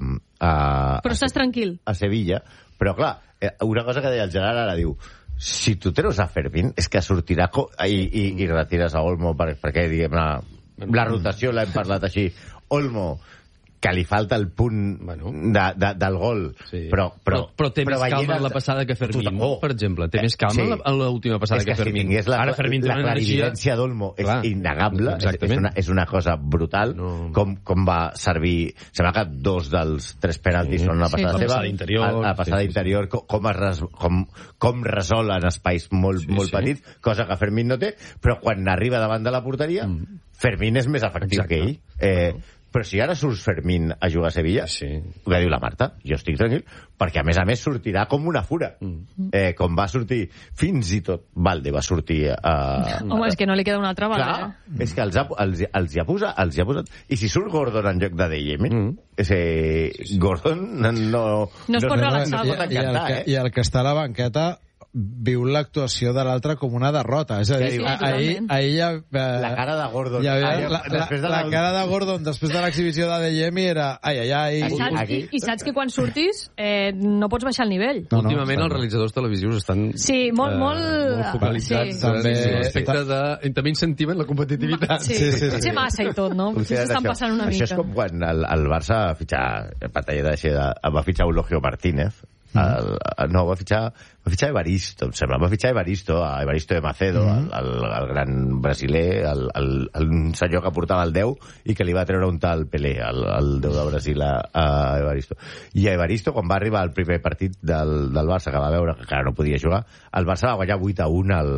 a però estàs a, tranquil. A Sevilla, però clar, una cosa que deia el Gerard ara diu, si tu treus a Fermín, és que sortirà i, i, i retires a Olmo per, perquè, diguem, la, la rotació l'hem parlat així. Olmo, que li falta el punt bueno. de, de, del gol. Sí. Però, però, però, però té però més calma el... la passada que Fermín, oh. per exemple. Té més calma sí. en l'última passada que, que Fermín. És la, Ara Fermín té la una energia... clarividència d'Olmo és Clar. innegable. És, és, una, és una cosa brutal. No. Com, com va servir... Sembla que dos dels tres penaltis sí. són una passada sí, seva. Interior, la passada sí, sí, interior, com, com, es res, com, com resol en espais molt, sí, molt sí. petits, cosa que Fermín no té, però quan arriba davant de la porteria, mm. Fermín és més efectiu Exacte. que ell. Eh, Però si ara surt Fermín a jugar a Sevilla, sí. ho que diu la Marta, jo estic tranquil, perquè a més a més sortirà com una fura. Mm. Eh, com va sortir, fins i tot Valde va sortir a... Home, és que no li queda una altra Valde. Clar, eh? és que els ha, els, els hi ha posat, els hi ha posat... I si surt Gordon en lloc de D M, mm. ese, Gordon no... No, no es pot no, relaxar. No, no, no, I, i, el que, I el que està a la banqueta viu l'actuació de l'altre com una derrota. És a dir, sí, ahir, ahir ja... Eh, la cara de Gordon. Ja havia, la, la, la, la cara de Gordon després de l'exhibició de Adeyemi era... Ai, ai, ai... I saps, aquí. I, i saps que quan surtis eh, no pots baixar el nivell. No, no, Últimament els realitzadors televisius estan... Sí, molt, eh, molt... molt focalitzats. Sí. També, sí, respecte de... També incentiven la competitivitat. Sí, sí, sí, sí, sí. massa i tot, no? Potser s'estan passant una mica. Això és com quan el, el Barça va fitxar... El Patalleda va fitxar Eulogio Martínez. El, el, no, va fitxar va fitxar Evaristo, em sembla, va fitxar Evaristo a Evaristo de Macedo, mm-hmm. el, el, el gran brasiler, el, el, el senyor que portava el deu i que li va treure un tal Pelé, el, el deu de Brasil a, a Evaristo. I a Evaristo, quan va arribar al primer partit del, del Barça, que va veure que encara no podia jugar, el Barça va guanyar vuit a un al,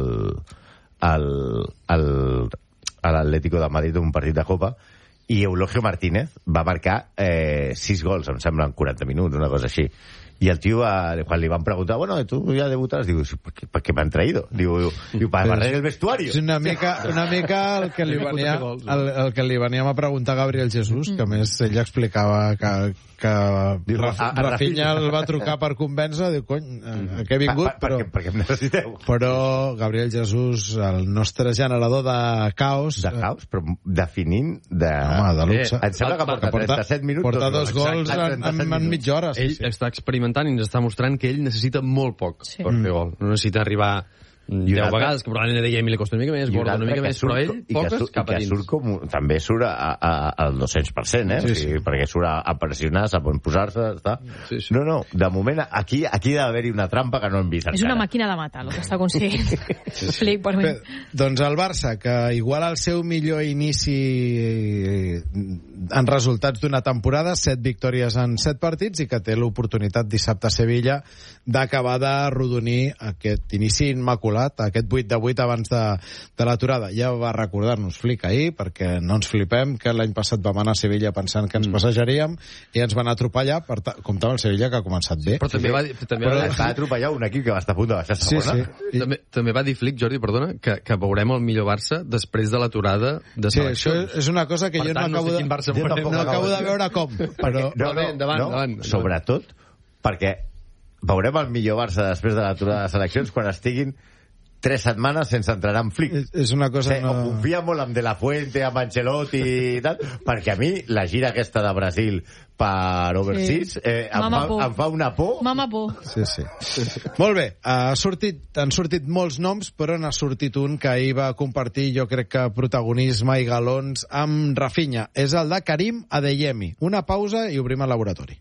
al, al, a l'Atlético de Madrid, un partit de Copa, i Eulogio Martínez va marcar eh, sis gols, em sembla, en quaranta minuts, una cosa així. Y el tío, cuando le van a preguntar, bueno, tú ya debutas, digo, ¿por qué, ¿por qué me han traído? Digo, digo para barrer el vestuario. És una mica, una mica el que li venia, el, el que li veníem a preguntar a Gabriel Jesús, que a més ell explicava que, que Rafa, Rafinha el va trucar per convèncer, diu, cony, a què he vingut? Per, per, però, perquè em necessiteu. Però Gabriel Jesús, el nostre generador de caos... De caos? Però definint de... Home, de luxe. Eh, em sembla que porta trenta-set minuts. Porta dos gols en, en, en mitja hora. Ell sí. està experimentant i ens està mostrant que ell necessita molt poc sí. per fer gol. No necessita arribar deu altre... vegades, que probablement a D M li costa una mica més, Gordon una mica més, però ell poques cap a dins. Surt com, també surt a, a, al dos-cents per cent, eh? Sí, sí. O sigui, perquè surt a, a pressionar, sap on posar-se, està... Sí, sí. No, no, de moment aquí, aquí ha d'haver-hi una trampa que no hem vist encara. És una màquina de matar, el que està aconseguint. sí, sí. Flic, per mi. Bé, doncs el Barça, que igual el seu millor inici en resultats d'una temporada, set victòries en set partits, i que té l'oportunitat dissabte a Sevilla d'acabar de rodonir aquest inici immaculat, aquest vuit de vuit abans de, de l'aturada. Ja va recordar-nos Flick ahir, perquè no ens flipem, que l'any passat vam anar a Sevilla pensant que ens mm. passejaríem i ens van atropellar, per ta... comptava el Sevilla que ha començat bé. Però també va, també Però va, va atropellar un equip que va estar a punt de baixar a segona. Sí, sí. I... També, també va dir Flick, Jordi, perdona, que, que veurem el millor Barça després de l'aturada de seleccions. Sí, és una cosa que per jo tant, no acabo, no sé de... no, no acabo de veure com. Però... No, no, endavant, no, endavant. Sobretot perquè veurem el millor Barça després de l'aturada de seleccions quan estiguin tres setmanes sense entrenar amb Flick. És, és una cosa... O, no... o confia molt en De La Fuente, amb Ancelotti i tal, perquè a mi la gira aquesta de Brasil per Overseas sí. eh, em, fa, em fa una por. Mama por. Sí, sí. sí, sí. Molt bé, ha sortit, han sortit molts noms, però n'ha sortit un que ahir va compartir, jo crec que protagonisme i galons amb Rafinha. És el de Karim Adeyemi. Una pausa i obrim el laboratori.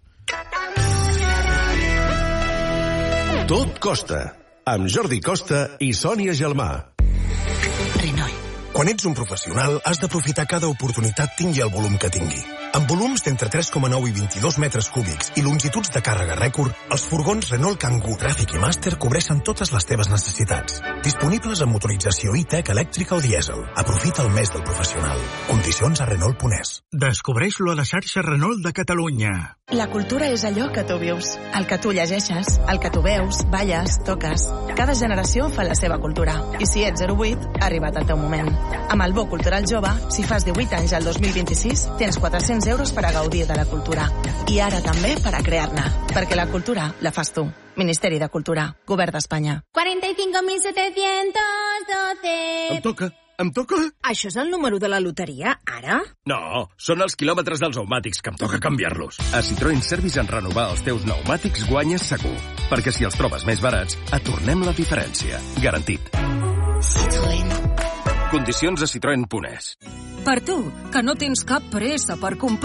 Tot costa, amb Jordi Costa i Sònia Gelmà. Renault. Quan ets un professional, has d'aprofitar cada oportunitat tingui el volum que tingui. Amb volums d'entre tres coma nou i vint-i-dos metres cúbics i longituds de càrrega rècord, els furgons Renault Kangoo, Traffic i Master cobreixen totes les teves necessitats. Disponibles amb motorització e-tech elèctrica o dièsel. Aprofita el mes del professional. Condicions a Renault punt es. Descobreix-lo a la xarxa Renault de Catalunya. La cultura és allò que tu vius, el que tu llegeixes, el que tu veus, balles, toques. Cada generació fa la seva cultura. I si ets zero vuit, ha arribat el teu moment. Amb el Bo Cultural Jove, si fas divuit anys al dos mil vint-i-sis, tens quatre-cents euros per a gaudir de la cultura. I ara també per a crear-ne. Perquè la cultura la fas tu. Ministeri de Cultura. Govern d'Espanya. cuarenta y cinco mil setecientos doce. Em toca. Em toca? Això és el número de la loteria, ara? No, són els quilòmetres dels pneumàtics, que em toca canviar-los. A Citroën Service en renovar els teus pneumàtics guanyes segur. Perquè si els trobes més barats, et tornem la diferència. Garantit. Citroën. Condicions a citroen punt es. Per tu, que no tens cap pressa per comprar,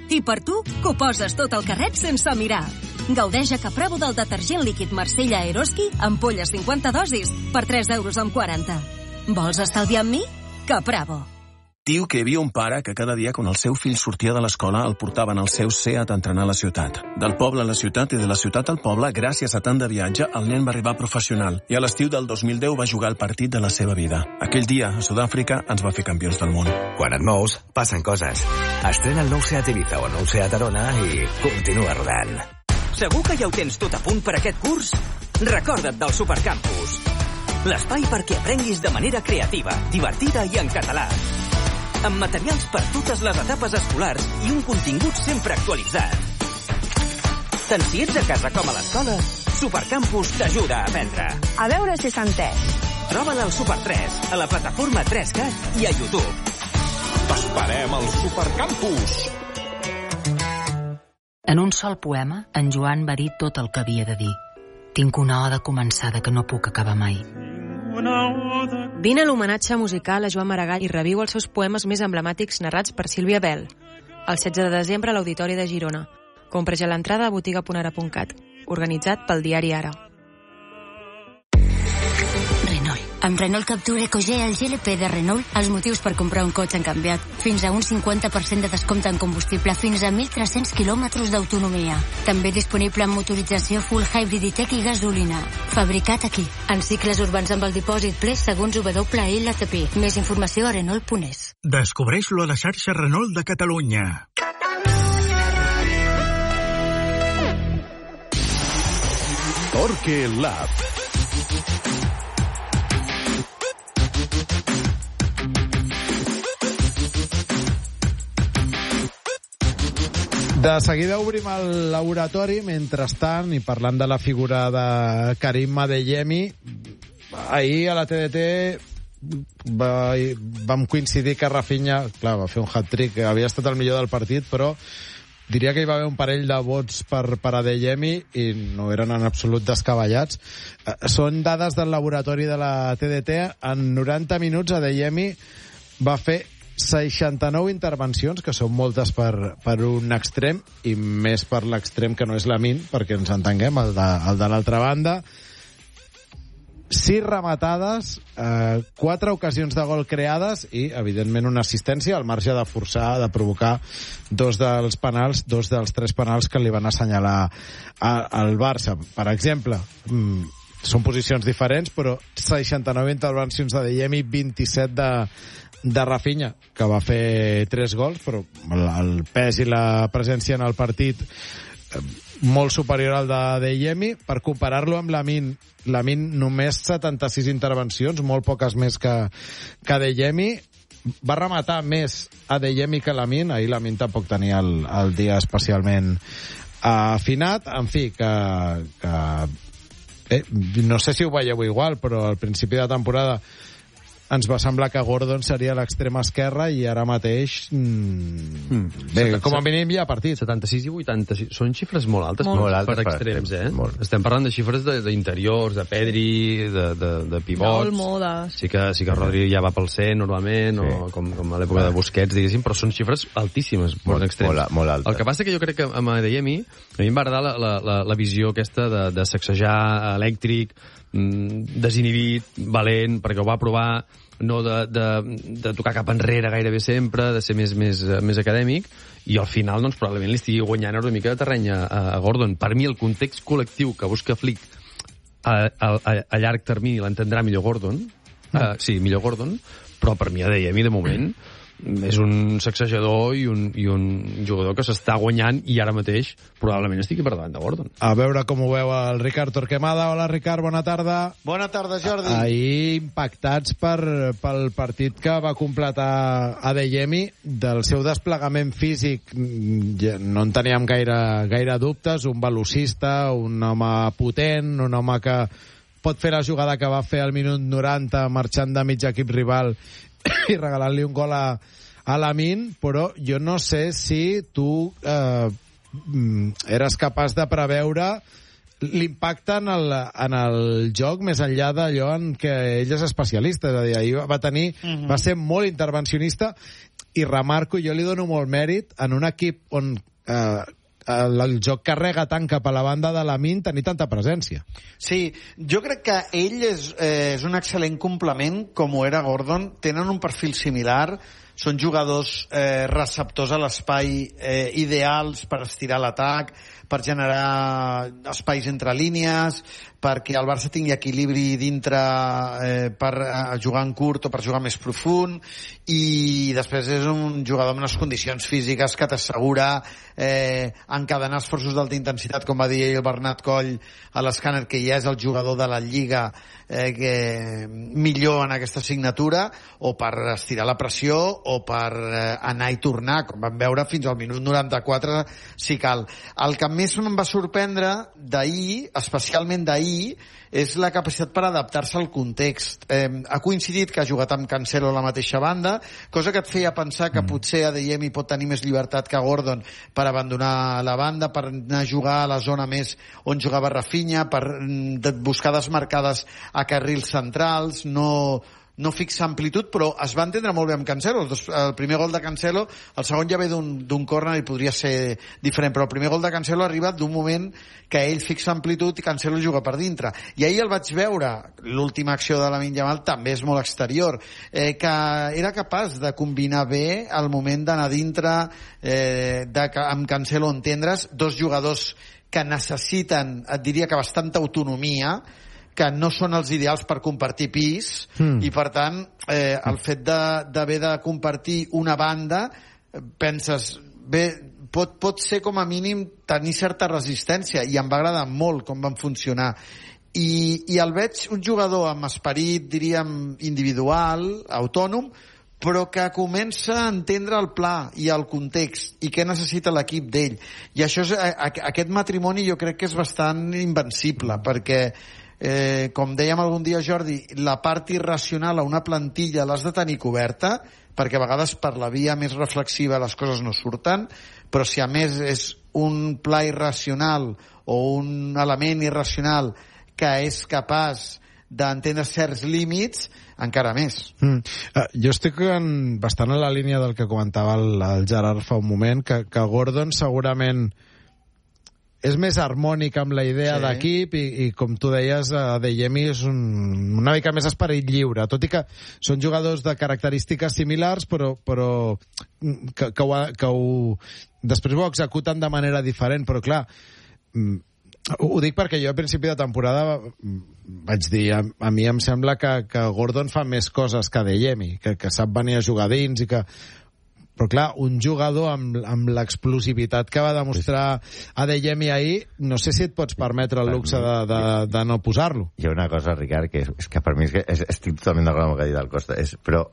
I per tu, que ho poses tot al carret sense mirar. Gaudeix a Capravo del detergent líquid Marsella Aeroski, ampolles cinquanta dosis, per tres euros amb quaranta. Vols estalviar amb mi? Capravo. Diu que hi havia un pare que cada dia quan el seu fill sortia de l'escola el portaven al seu Seat a entrenar a la ciutat. Del poble a la ciutat i de la ciutat al poble, gràcies a tant de viatge, el nen va arribar professional i a l'estiu del dos mil deu va jugar el partit de la seva vida. Aquell dia, a Sud-àfrica, ens va fer campions del món. Quan et mous, passen coses. Estrena el nou Seat Ibiza o el nou Seat Arona i continua rodant. Segur que ja ho tens tot a punt per aquest curs? Recorda't del Supercampus. L'espai perquè aprenguis de manera creativa, divertida i en català. Amb materials per totes les etapes escolars i un contingut sempre actualitzat. Tant si ets a casa com a l'escola, Supercampus t'ajuda a aprendre. A veure si s'ha entès. Troba'l al Super tres, a la plataforma tres cat i a YouTube. T'esperem al Supercampus. En un sol poema, en Joan va dir tot el que havia de dir. Tinc una oda començada que no puc acabar mai. Vine a l'homenatge musical a Joan Maragall i reviu els seus poemes més emblemàtics narrats per Sílvia Bel. El setze de desembre a l'Auditori de Girona. Compra ja l'entrada a botiga punt ara punt cat. Organitzat pel diari Ara. Amb Renault Captur EcoG el G L P de Renault, els motius per comprar un cotxe han canviat. Fins a un cinquanta per cent de descompte en combustible, fins a mil tres-cents quilòmetres d'autonomia. També disponible en motorització full hybrid i tech i gasolina. Fabricat aquí. En cicles urbans amb el dipòsit ple segons W L T P. Més informació a Renault punt es. Descobreix-lo a la xarxa Renault de Catalunya. Torque Lab. De seguida obrim el laboratori, mentrestant, i parlant de la figura de Karim Adeyemi, ahir a la T D T va, vam coincidir que Rafinha, clar, va fer un hat-trick, havia estat el millor del partit, però diria que hi va haver un parell de vots per, per Adeyemi i no eren en absolut descabellats. Són dades del laboratori de la T D T. En noranta minuts Adeyemi va fer seixanta-nou intervencions, que són moltes per, per un extrem, i més per l'extrem que no és Lamine, perquè ens entenguem, el de, el de l'altra banda. Sis rematades, eh, quatre ocasions de gol creades i, evidentment, una assistència, al marge de forçar, de provocar dos dels penals, dos dels tres penals que li van assenyalar a, al Barça. Per exemple, mm, són posicions diferents, però seixanta-nou intervencions de Adeyemi, vint-i-set de de Rafinha, que va fer tres gols, però el pes i la presència en el partit molt superior al de Adeyemi. Per comparar-lo amb Lamine, Lamine només setanta-sis intervencions, molt poques més que, que Adeyemi. Va rematar més Adeyemi que Lamine. Ahir Lamine tampoc tenia el, el dia especialment afinat. En fi, que... que eh, no sé si ho veieu igual, però al principi de temporada ens va semblar que Gordon seria l'extrema esquerra i ara mateix mm, mm. bé, com a mínim hi ha partit. setanta-sis i vuitanta-sis són xifres molt altes, molt, molt molt altes per extrems, eh? Molt. Estem parlant de xifres d'interiors, de, de Pedri, de, de, de pivots. Molt modes. Sí que, sí que Rodri ja va pel cent normalment, sí. o com, com a l'època de Busquets, diguéssim, però són xifres altíssimes, molt, extrems. Molt, molt altes. El que passa que jo crec que amb Adeyemi, a mi em va agradar la, la, la, la visió aquesta de, de sacsejar elèctric, desinhibit, valent, perquè ho va provar, no de, de, de tocar cap enrere gairebé sempre, de ser més, més, més acadèmic, i al final doncs, probablement li estigui guanyant una mica de terreny a, a Gordon. Per mi el context col·lectiu que busca Flick a, a, a llarg termini l'entendrà millor Gordon, mm. uh, sí, millor Gordon, però per mi Adeyemi de moment és un sacsejador i un, i un jugador que s'està guanyant i ara mateix probablement estigui per davant de Gordon. A veure com ho veu el Ricard Torquemada. Hola, Ricard, bona tarda. Bona tarda, Jordi. Ahir impactats per, pel partit que va completar Adeyemi. Del seu desplegament físic no en teníem gaire, gaire dubtes. Un velocista, un home potent, un home que pot fer la jugada que va fer al minut noranta marxant de mig equip rival i regalant-li un gol a, a Lamine, però jo no sé si tu eh, eres capaç de preveure l'impacte en el, en el joc més enllà d'allò en què ell és especialista. És a dir, ahir va tenir, uh-huh. va ser molt intervencionista i remarco, jo li dono molt mèrit en un equip on eh, el, el joc carrega tant cap a la banda de Lamine tenir tanta presència. Sí, jo crec que ell és, eh, és un excel·lent complement, com ho era Gordon. Tenen un perfil similar, són jugadors eh, receptors a l'espai, eh, ideals per estirar l'atac, per generar espais entre línies, perquè el Barça tingui equilibri dintre eh, per eh, jugar en curt o per jugar més profund, i després és un jugador amb unes condicions físiques que t'assegura eh, encadenar esforços d'alta intensitat, com va dir el Bernat Coll a l'escàner, que ja és el jugador de la Lliga eh, que millor en aquesta assignatura, o per estirar la pressió o per eh, anar i tornar, com vam veure fins al minut noranta-quatre si cal. El que més em va sorprendre d'ahir, especialment d'ahir, és la capacitat per adaptar-se al context. Eh, ha coincidit que ha jugat amb Cancelo a la mateixa banda, cosa que et feia pensar que mm. potser Adeyemi pot tenir més llibertat que Gordon per abandonar la banda, per anar a jugar a la zona més on jugava Rafinha, per mm, buscar desmarcades a carrils centrals, no... no fixa amplitud, però es va entendre molt bé amb Cancelo. El, dos, el primer gol de Cancelo, el segon ja ve d'un córner i podria ser diferent, però el primer gol de Cancelo arriba d'un moment que ell fixa amplitud i Cancelo juga per dintre. I ahir el vaig veure, l'última acció de Lamine Yamal també és molt exterior, eh, que era capaç de combinar bé el moment d'anar dintre, eh, de, amb Cancelo entendre's, dos jugadors que necessiten, et diria que bastanta autonomia, que no són els ideals per compartir pis, mm. i per tant eh, el fet d'haver de, de compartir una banda, penses, bé, pot, pot ser com a mínim tenir certa resistència, i em va agradar molt com van funcionar. I, i el veig un jugador amb esperit, diríem, individual, autònom, però que comença a entendre el pla i el context i què necessita l'equip d'ell. I això és, aquest matrimoni jo crec que és bastant invencible, perquè Eh, com dèiem algun dia, Jordi, la part irracional a una plantilla l'has de tenir coberta, perquè a vegades per la via més reflexiva les coses no surten, però si a més és un pla irracional o un element irracional que és capaç d'entendre certs límits, encara més. Mm. Uh, jo estic en, bastant en la línia del que comentava el, el Gerard fa un moment, que, que Gordon segurament és més harmònic amb la idea sí. d'equip, i, i com tu deies, Adeyemi és un, una mica més esperit lliure, tot i que són jugadors de característiques similars, però, però que, que, ho, que ho, després ho executen de manera diferent, però clar, ho dic perquè jo a principi de temporada vaig dir, a, a mi em sembla que, que Gordon fa més coses que Adeyemi, que, que sap venir a jugar dins, i que però clar, un jugador amb, amb l'explosivitat que va demostrar Adeyemi ahir, no sé si et pots permetre el luxe de, de, de no posar-lo. Hi ha una cosa, Ricard, que és, és que per mi és que és, estic totalment d'acord amb el que ha dit el Costa, és, però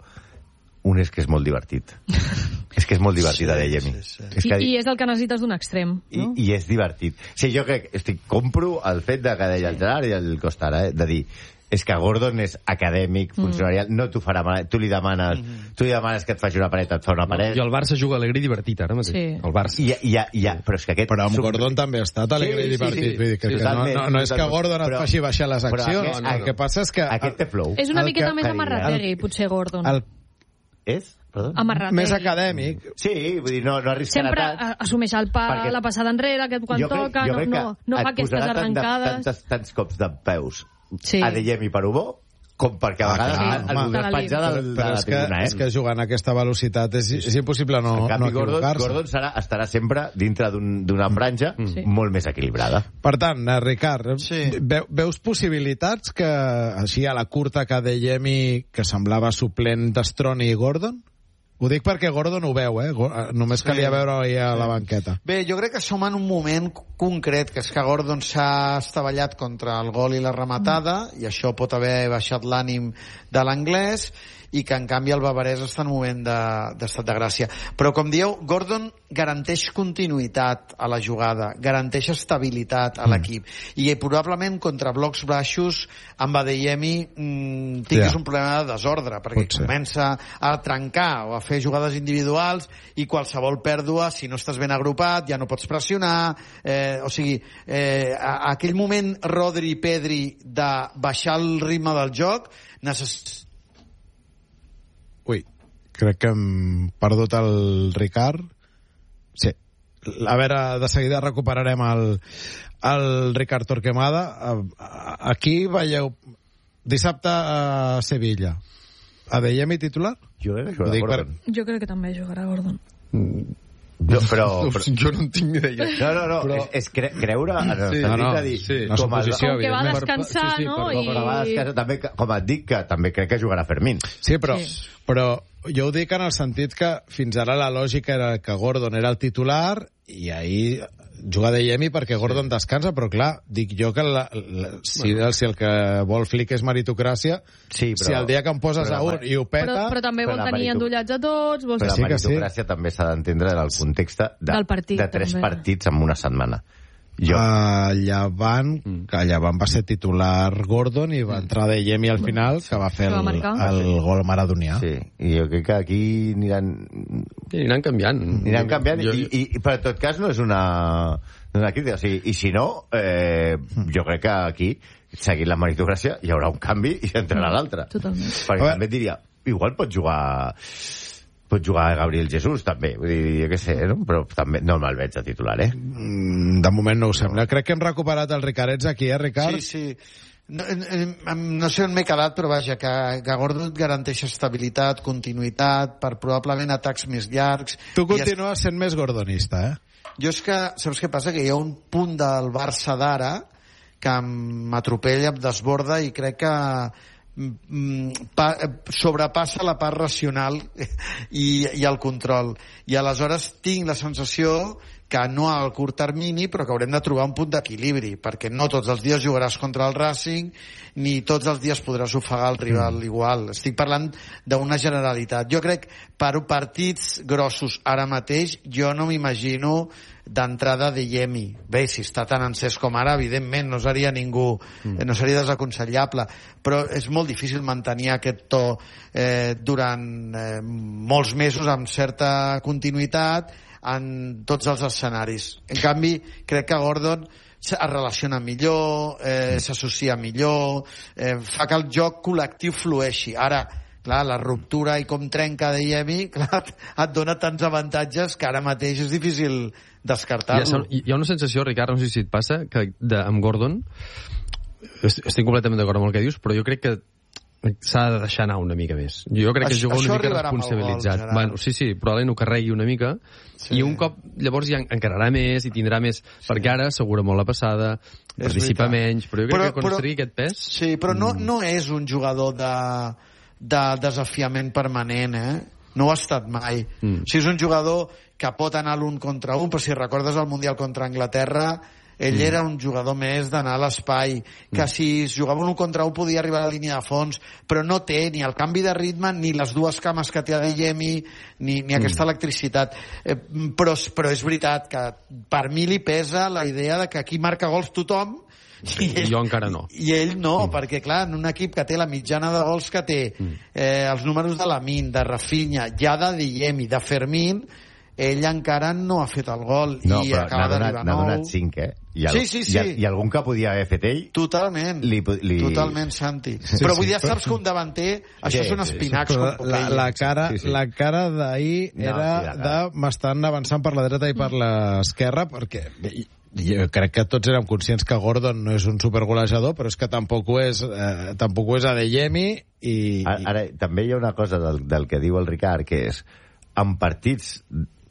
un és que és molt divertit. És que és molt divertit, sí, Adeyemi. Sí, sí. És que, I, I és el que necessites d'un extrem, no? I, I és divertit. Sí, jo crec, estic, compro el fet de que deia el Gerard i el Costa ara, eh, de dir, és que Gordon és acadèmic, funcionarial, mm. no t'ho farà mal, tu li demanes, mm. tu li demanes que et faci una paret, et fa una paret. I el Barça juga alegre i divertit ara mateix. Sí. El Barça. I, i, i, i, però és que aquest... Però amb Gordon també ha estat alegre sí, i divertit. Sí, sí, sí. Que, sí, que no, no, no és que Gordon et faci baixar les accions. Aquest, el que passa és que... Aquest té flow. És una miqueta més amarrategui, potser, Gordon. El... És? Perdó? Amarrategui. Més acadèmic. Sí, vull dir, no, no arriscarà sempre tant. Sempre assumeix el pa, perquè... la passada enrere, que quan jo crec, toca, jo no, no, no fa aquestes arrencades. Tants, tants cops de peus sí. Adeyemi per Ubó, com perquè a vegades ah, el voldràs penjar de, de, de la és que, tribuna, eh? És que jugant a aquesta velocitat és, és impossible no, canvi, no equivocar-se. Gordon, Gordon serà, estarà sempre dintre d'una un, franja mm. sí. molt més equilibrada. Per tant, eh, Ricard, sí. ve, veus possibilitats que així a la curta que Adeyemi, que semblava suplent d'Estroni i Gordon? Ho dic perquè Gordon ho veu, eh? Només calia sí. veure ahir a la banqueta. Bé, jo crec que som en un moment concret, que és que Gordon s'ha estavellat contra el gol i la rematada, mm. i això pot haver baixat l'ànim de l'anglès, i que en canvi el bavarès està en un moment d'estat de, de gràcia. Però com dieu, Gordon garanteix continuïtat a la jugada, garanteix estabilitat a l'equip, mm. i probablement contra blocs baixos amb Adeyemi mmm, tinguis yeah. un problema de desordre, perquè comença a trencar o a fer jugades individuals, i qualsevol pèrdua, si no estàs ben agrupat, ja no pots pressionar, eh, o sigui, eh, a, a aquell moment Rodri i Pedri de baixar el ritme del joc necessita... Ui, crec que hem perdut el Ricard. Sí. A veure, de seguida recuperarem el, el Ricard Torquemada. Aquí veieu dissabte a Sevilla. Adeyemi titular? Jo crec que jugarà Gordon. Per... Jo crec que també jugarà Gordon. Mm. Jo, però, però... jo no en tinc ni idea. No, no, no, però... és, és cre creure en el sí, sentit no, no, de dir... Sí, com, el, com que va descansar, per, sí, sí, no? Com, I... com, va descansar, també, com et dic, que també crec que jugarà Fermín. Sí, però, sí. però jo ho dic en el sentit que fins ara la lògica era que Gordon era el titular i ahir juga Adeyemi perquè Gordon sí. descansa, però clar, dic jo que la, la, si, bueno. si el que vol Flick és meritocràcia, sí, però, si el dia que em poses a un i ho peta... Però, però també vol tenir meritu... endollats a tots... Vols... Però Sí, la meritocràcia sí. també s'ha d'entendre del context de, del partit, de tres també. partits en una setmana. Jo. Uh, Llevant, mm. que Llevant va ser titular Gordon i va mm. entrar Adeyemi al final, que va fer el, el gol maradonià. Sí, i jo crec que aquí aniran... Sí, aniran canviant. Aniran canviant, jo... i, i, i per tot cas no és una, una crítica. O sigui, i si no, eh, jo crec que aquí, seguint la meritocràcia, hi haurà un canvi i entrarà l'altre. Totalment. Perquè també et diria, igual pot jugar... pot jugar a Gabriel Jesús, també. Vull dir, jo què sé, no? Però també no me'l veig de titular, eh? De moment no ho sembla. Crec que hem recuperat el Ricardets aquí, eh, Ricard? Sí, sí. No, no sé on m'he quedat, però vaja, que, que Gordon garanteix estabilitat, continuïtat, per probablement atacs més llargs. Tu continues es... sent més gordonista, eh? Jo és que, saps què passa? Que hi ha un punt del Barça d'ara que m'atropella, em desborda, i crec que Pa, sobrepassa la part racional i, i el control, i aleshores tinc la sensació que no al curt termini, però que haurem de trobar un punt d'equilibri, perquè no tots els dies jugaràs contra el Racing, ni tots els dies podràs ofegar el rival mm. igual. Estic parlant d'una generalitat. Jo crec, per partits grossos ara mateix, jo no m'imagino d'entrada de Yemi. Bé, si està tan encès com ara, evidentment, no seria ningú, mm. no seria desaconsellable, però és molt difícil mantenir aquest to eh, durant eh, molts mesos amb certa continuïtat en tots els escenaris. En canvi, crec que Gordon es relaciona millor, eh, s'associa millor, eh, fa que el joc col·lectiu flueixi. Ara, clar, la ruptura i com trenca Adeyemi, clar, et dona tants avantatges que ara mateix és difícil descartar-lo. Hi ha, hi ha una sensació, Ricard, no sé si et passa, que de, amb Gordon, estic completament d'acord amb el que dius, però jo crec que s'ha de deixar anar una mica més. Jo crec que es juga una mica responsabilitzat. Gol, bueno, sí, sí, probablement ho carregui una mica, sí. I un cop llavors ja encararà més i tindrà més, sí. Perquè ara assegura molt la passada, és participa veritat. Menys, però jo crec però, que aconseguir aquest pes... Sí, però no, no és un jugador de, de desafiament permanent, eh? No ho ha estat mai. Mm. O sigui, és un jugador que pot anar l'un contra un, però si recordes el Mundial contra Anglaterra, ell mm. era un jugador més d'anar a l'espai, que mm. si es jugava un contra un podia arribar a la línia de fons, però no té ni el canvi de ritme, ni les dues cames que té Adeyemi, ni, ni aquesta mm. electricitat. Eh, però, però és veritat que per mi li pesa la idea de que aquí marca gols tothom, i ell, jo encara no. I ell no, mm. perquè clar, en un equip que té la mitjana de gols que té, mm. eh, els números de Lamine, de Rafinha, ja d'Adeyemi, de Fermín, ell encara no ha fet el gol, no, i acaba d'arribar nou. N'ha donat cinc, eh? I, el, sí, sí, sí. I, i algun que podia haver fet ell... Totalment, li, li... totalment, Santi. Sí, sí, però vull dir, sí, saps que un davanter, sí, això són espinacs. Sí, com la, la cara, sí, sí. la cara d'ahir no, era sí, de m'estan avançant per la dreta i per l'esquerra, perquè jo crec que tots érem conscients que Gordon no és un supergolejador, però és que tampoc ho és, eh, tampoc ho és Adeyemi i... Ara, ara, també hi ha una cosa del, del que diu el Ricard, que és, en partits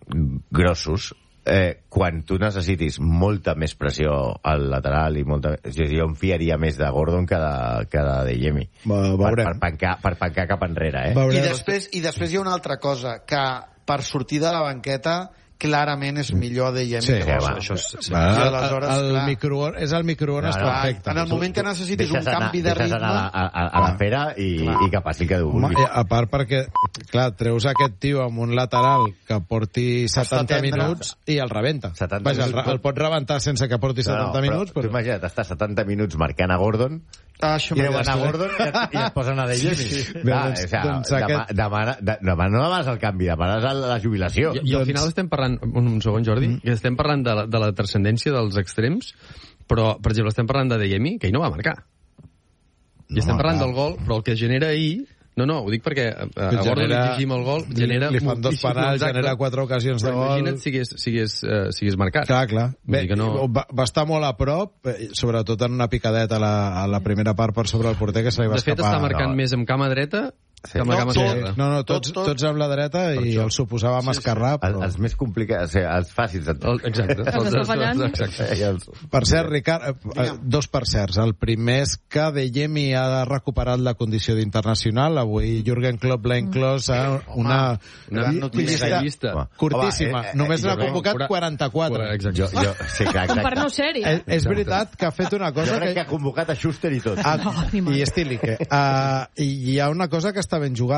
grossos, eh, quan tu necessitis molta més pressió al lateral i molta... Jo, jo em fiaria més de Gordon que de, que de Adeyemi. Va, per, per, pencar, per pencar cap enrere, eh? I després, I després hi ha una altra cosa, que per sortir de la banqueta clarament és millor Adeyemi. Sí, que va, això és, sí. Va, el, el, el microon, és el microones no, no, perfecte. En el moment que necessitis un canvi de ritme... Deixes anar a, a, a la fera i, i que passi que ho vulguis. A part perquè, clar, treus aquest tio amb un lateral que porti setanta minuts i el rebenta. Vaja, el, el pot rebentar sense que porti setanta no, no, minuts. Però, però... imagina't, estar setanta minuts marcant a Gordon, ah, això i deu anar a Gordon i et, i et posen a Adeyemi. Sí, sí. Ah, doncs, o sea, doncs aquest... demana, demana, no demanes el canvi, demanes la jubilació. I, i al final estem parlant, un segon Jordi, mm. que estem parlant de la, de la transcendència dels extrems, però, per exemple, estem parlant d'Adeyemi, que ell no va marcar. I no, estem parlant clar. del gol, però el que genera ahir No, no, ho dic perquè a, a Genera- Gordon li exigim el gol, genera... li fan dos moltíssims penals, exacte. genera quatre ocasions de Però gol. Imagina't si hagués, si hagués, uh, si hagués marcat. Clar, clar. Vull Bé, dir que no... va, va estar molt a prop, eh, sobretot en una picadeta a la, a la primera part per sobre el porter, que se li va De fet, escapar. està marcant no. més amb cama dreta Sí. que amb la cama Sí, esquerra. no, no, tots, Tot, tot. tots amb la dreta i el suposàvem esquerrà, Els, però... els més complicats, o sigui, els fàcils d'entendre. Exacte. Els està fallant. Exacte. Per cert, Ricard, eh, dos per certs. El primer és que Dejemi ha recuperat la condició d'internacional. Avui Jürgen Klopp l'ha inclòs a una, Una llista llista. curtíssima. Home, eh, eh, Només jo n'ha crec- convocat quaranta-quatre. Exacte. Jo, jo, sí, clar, exacte. Per no ser-hi. És, és veritat que ha fet una Jo cosa crec que ha convocat a Schuster i tot. Ah, ni mal. i Stilike. Uh, I hi ha una cosa que està ben jugada.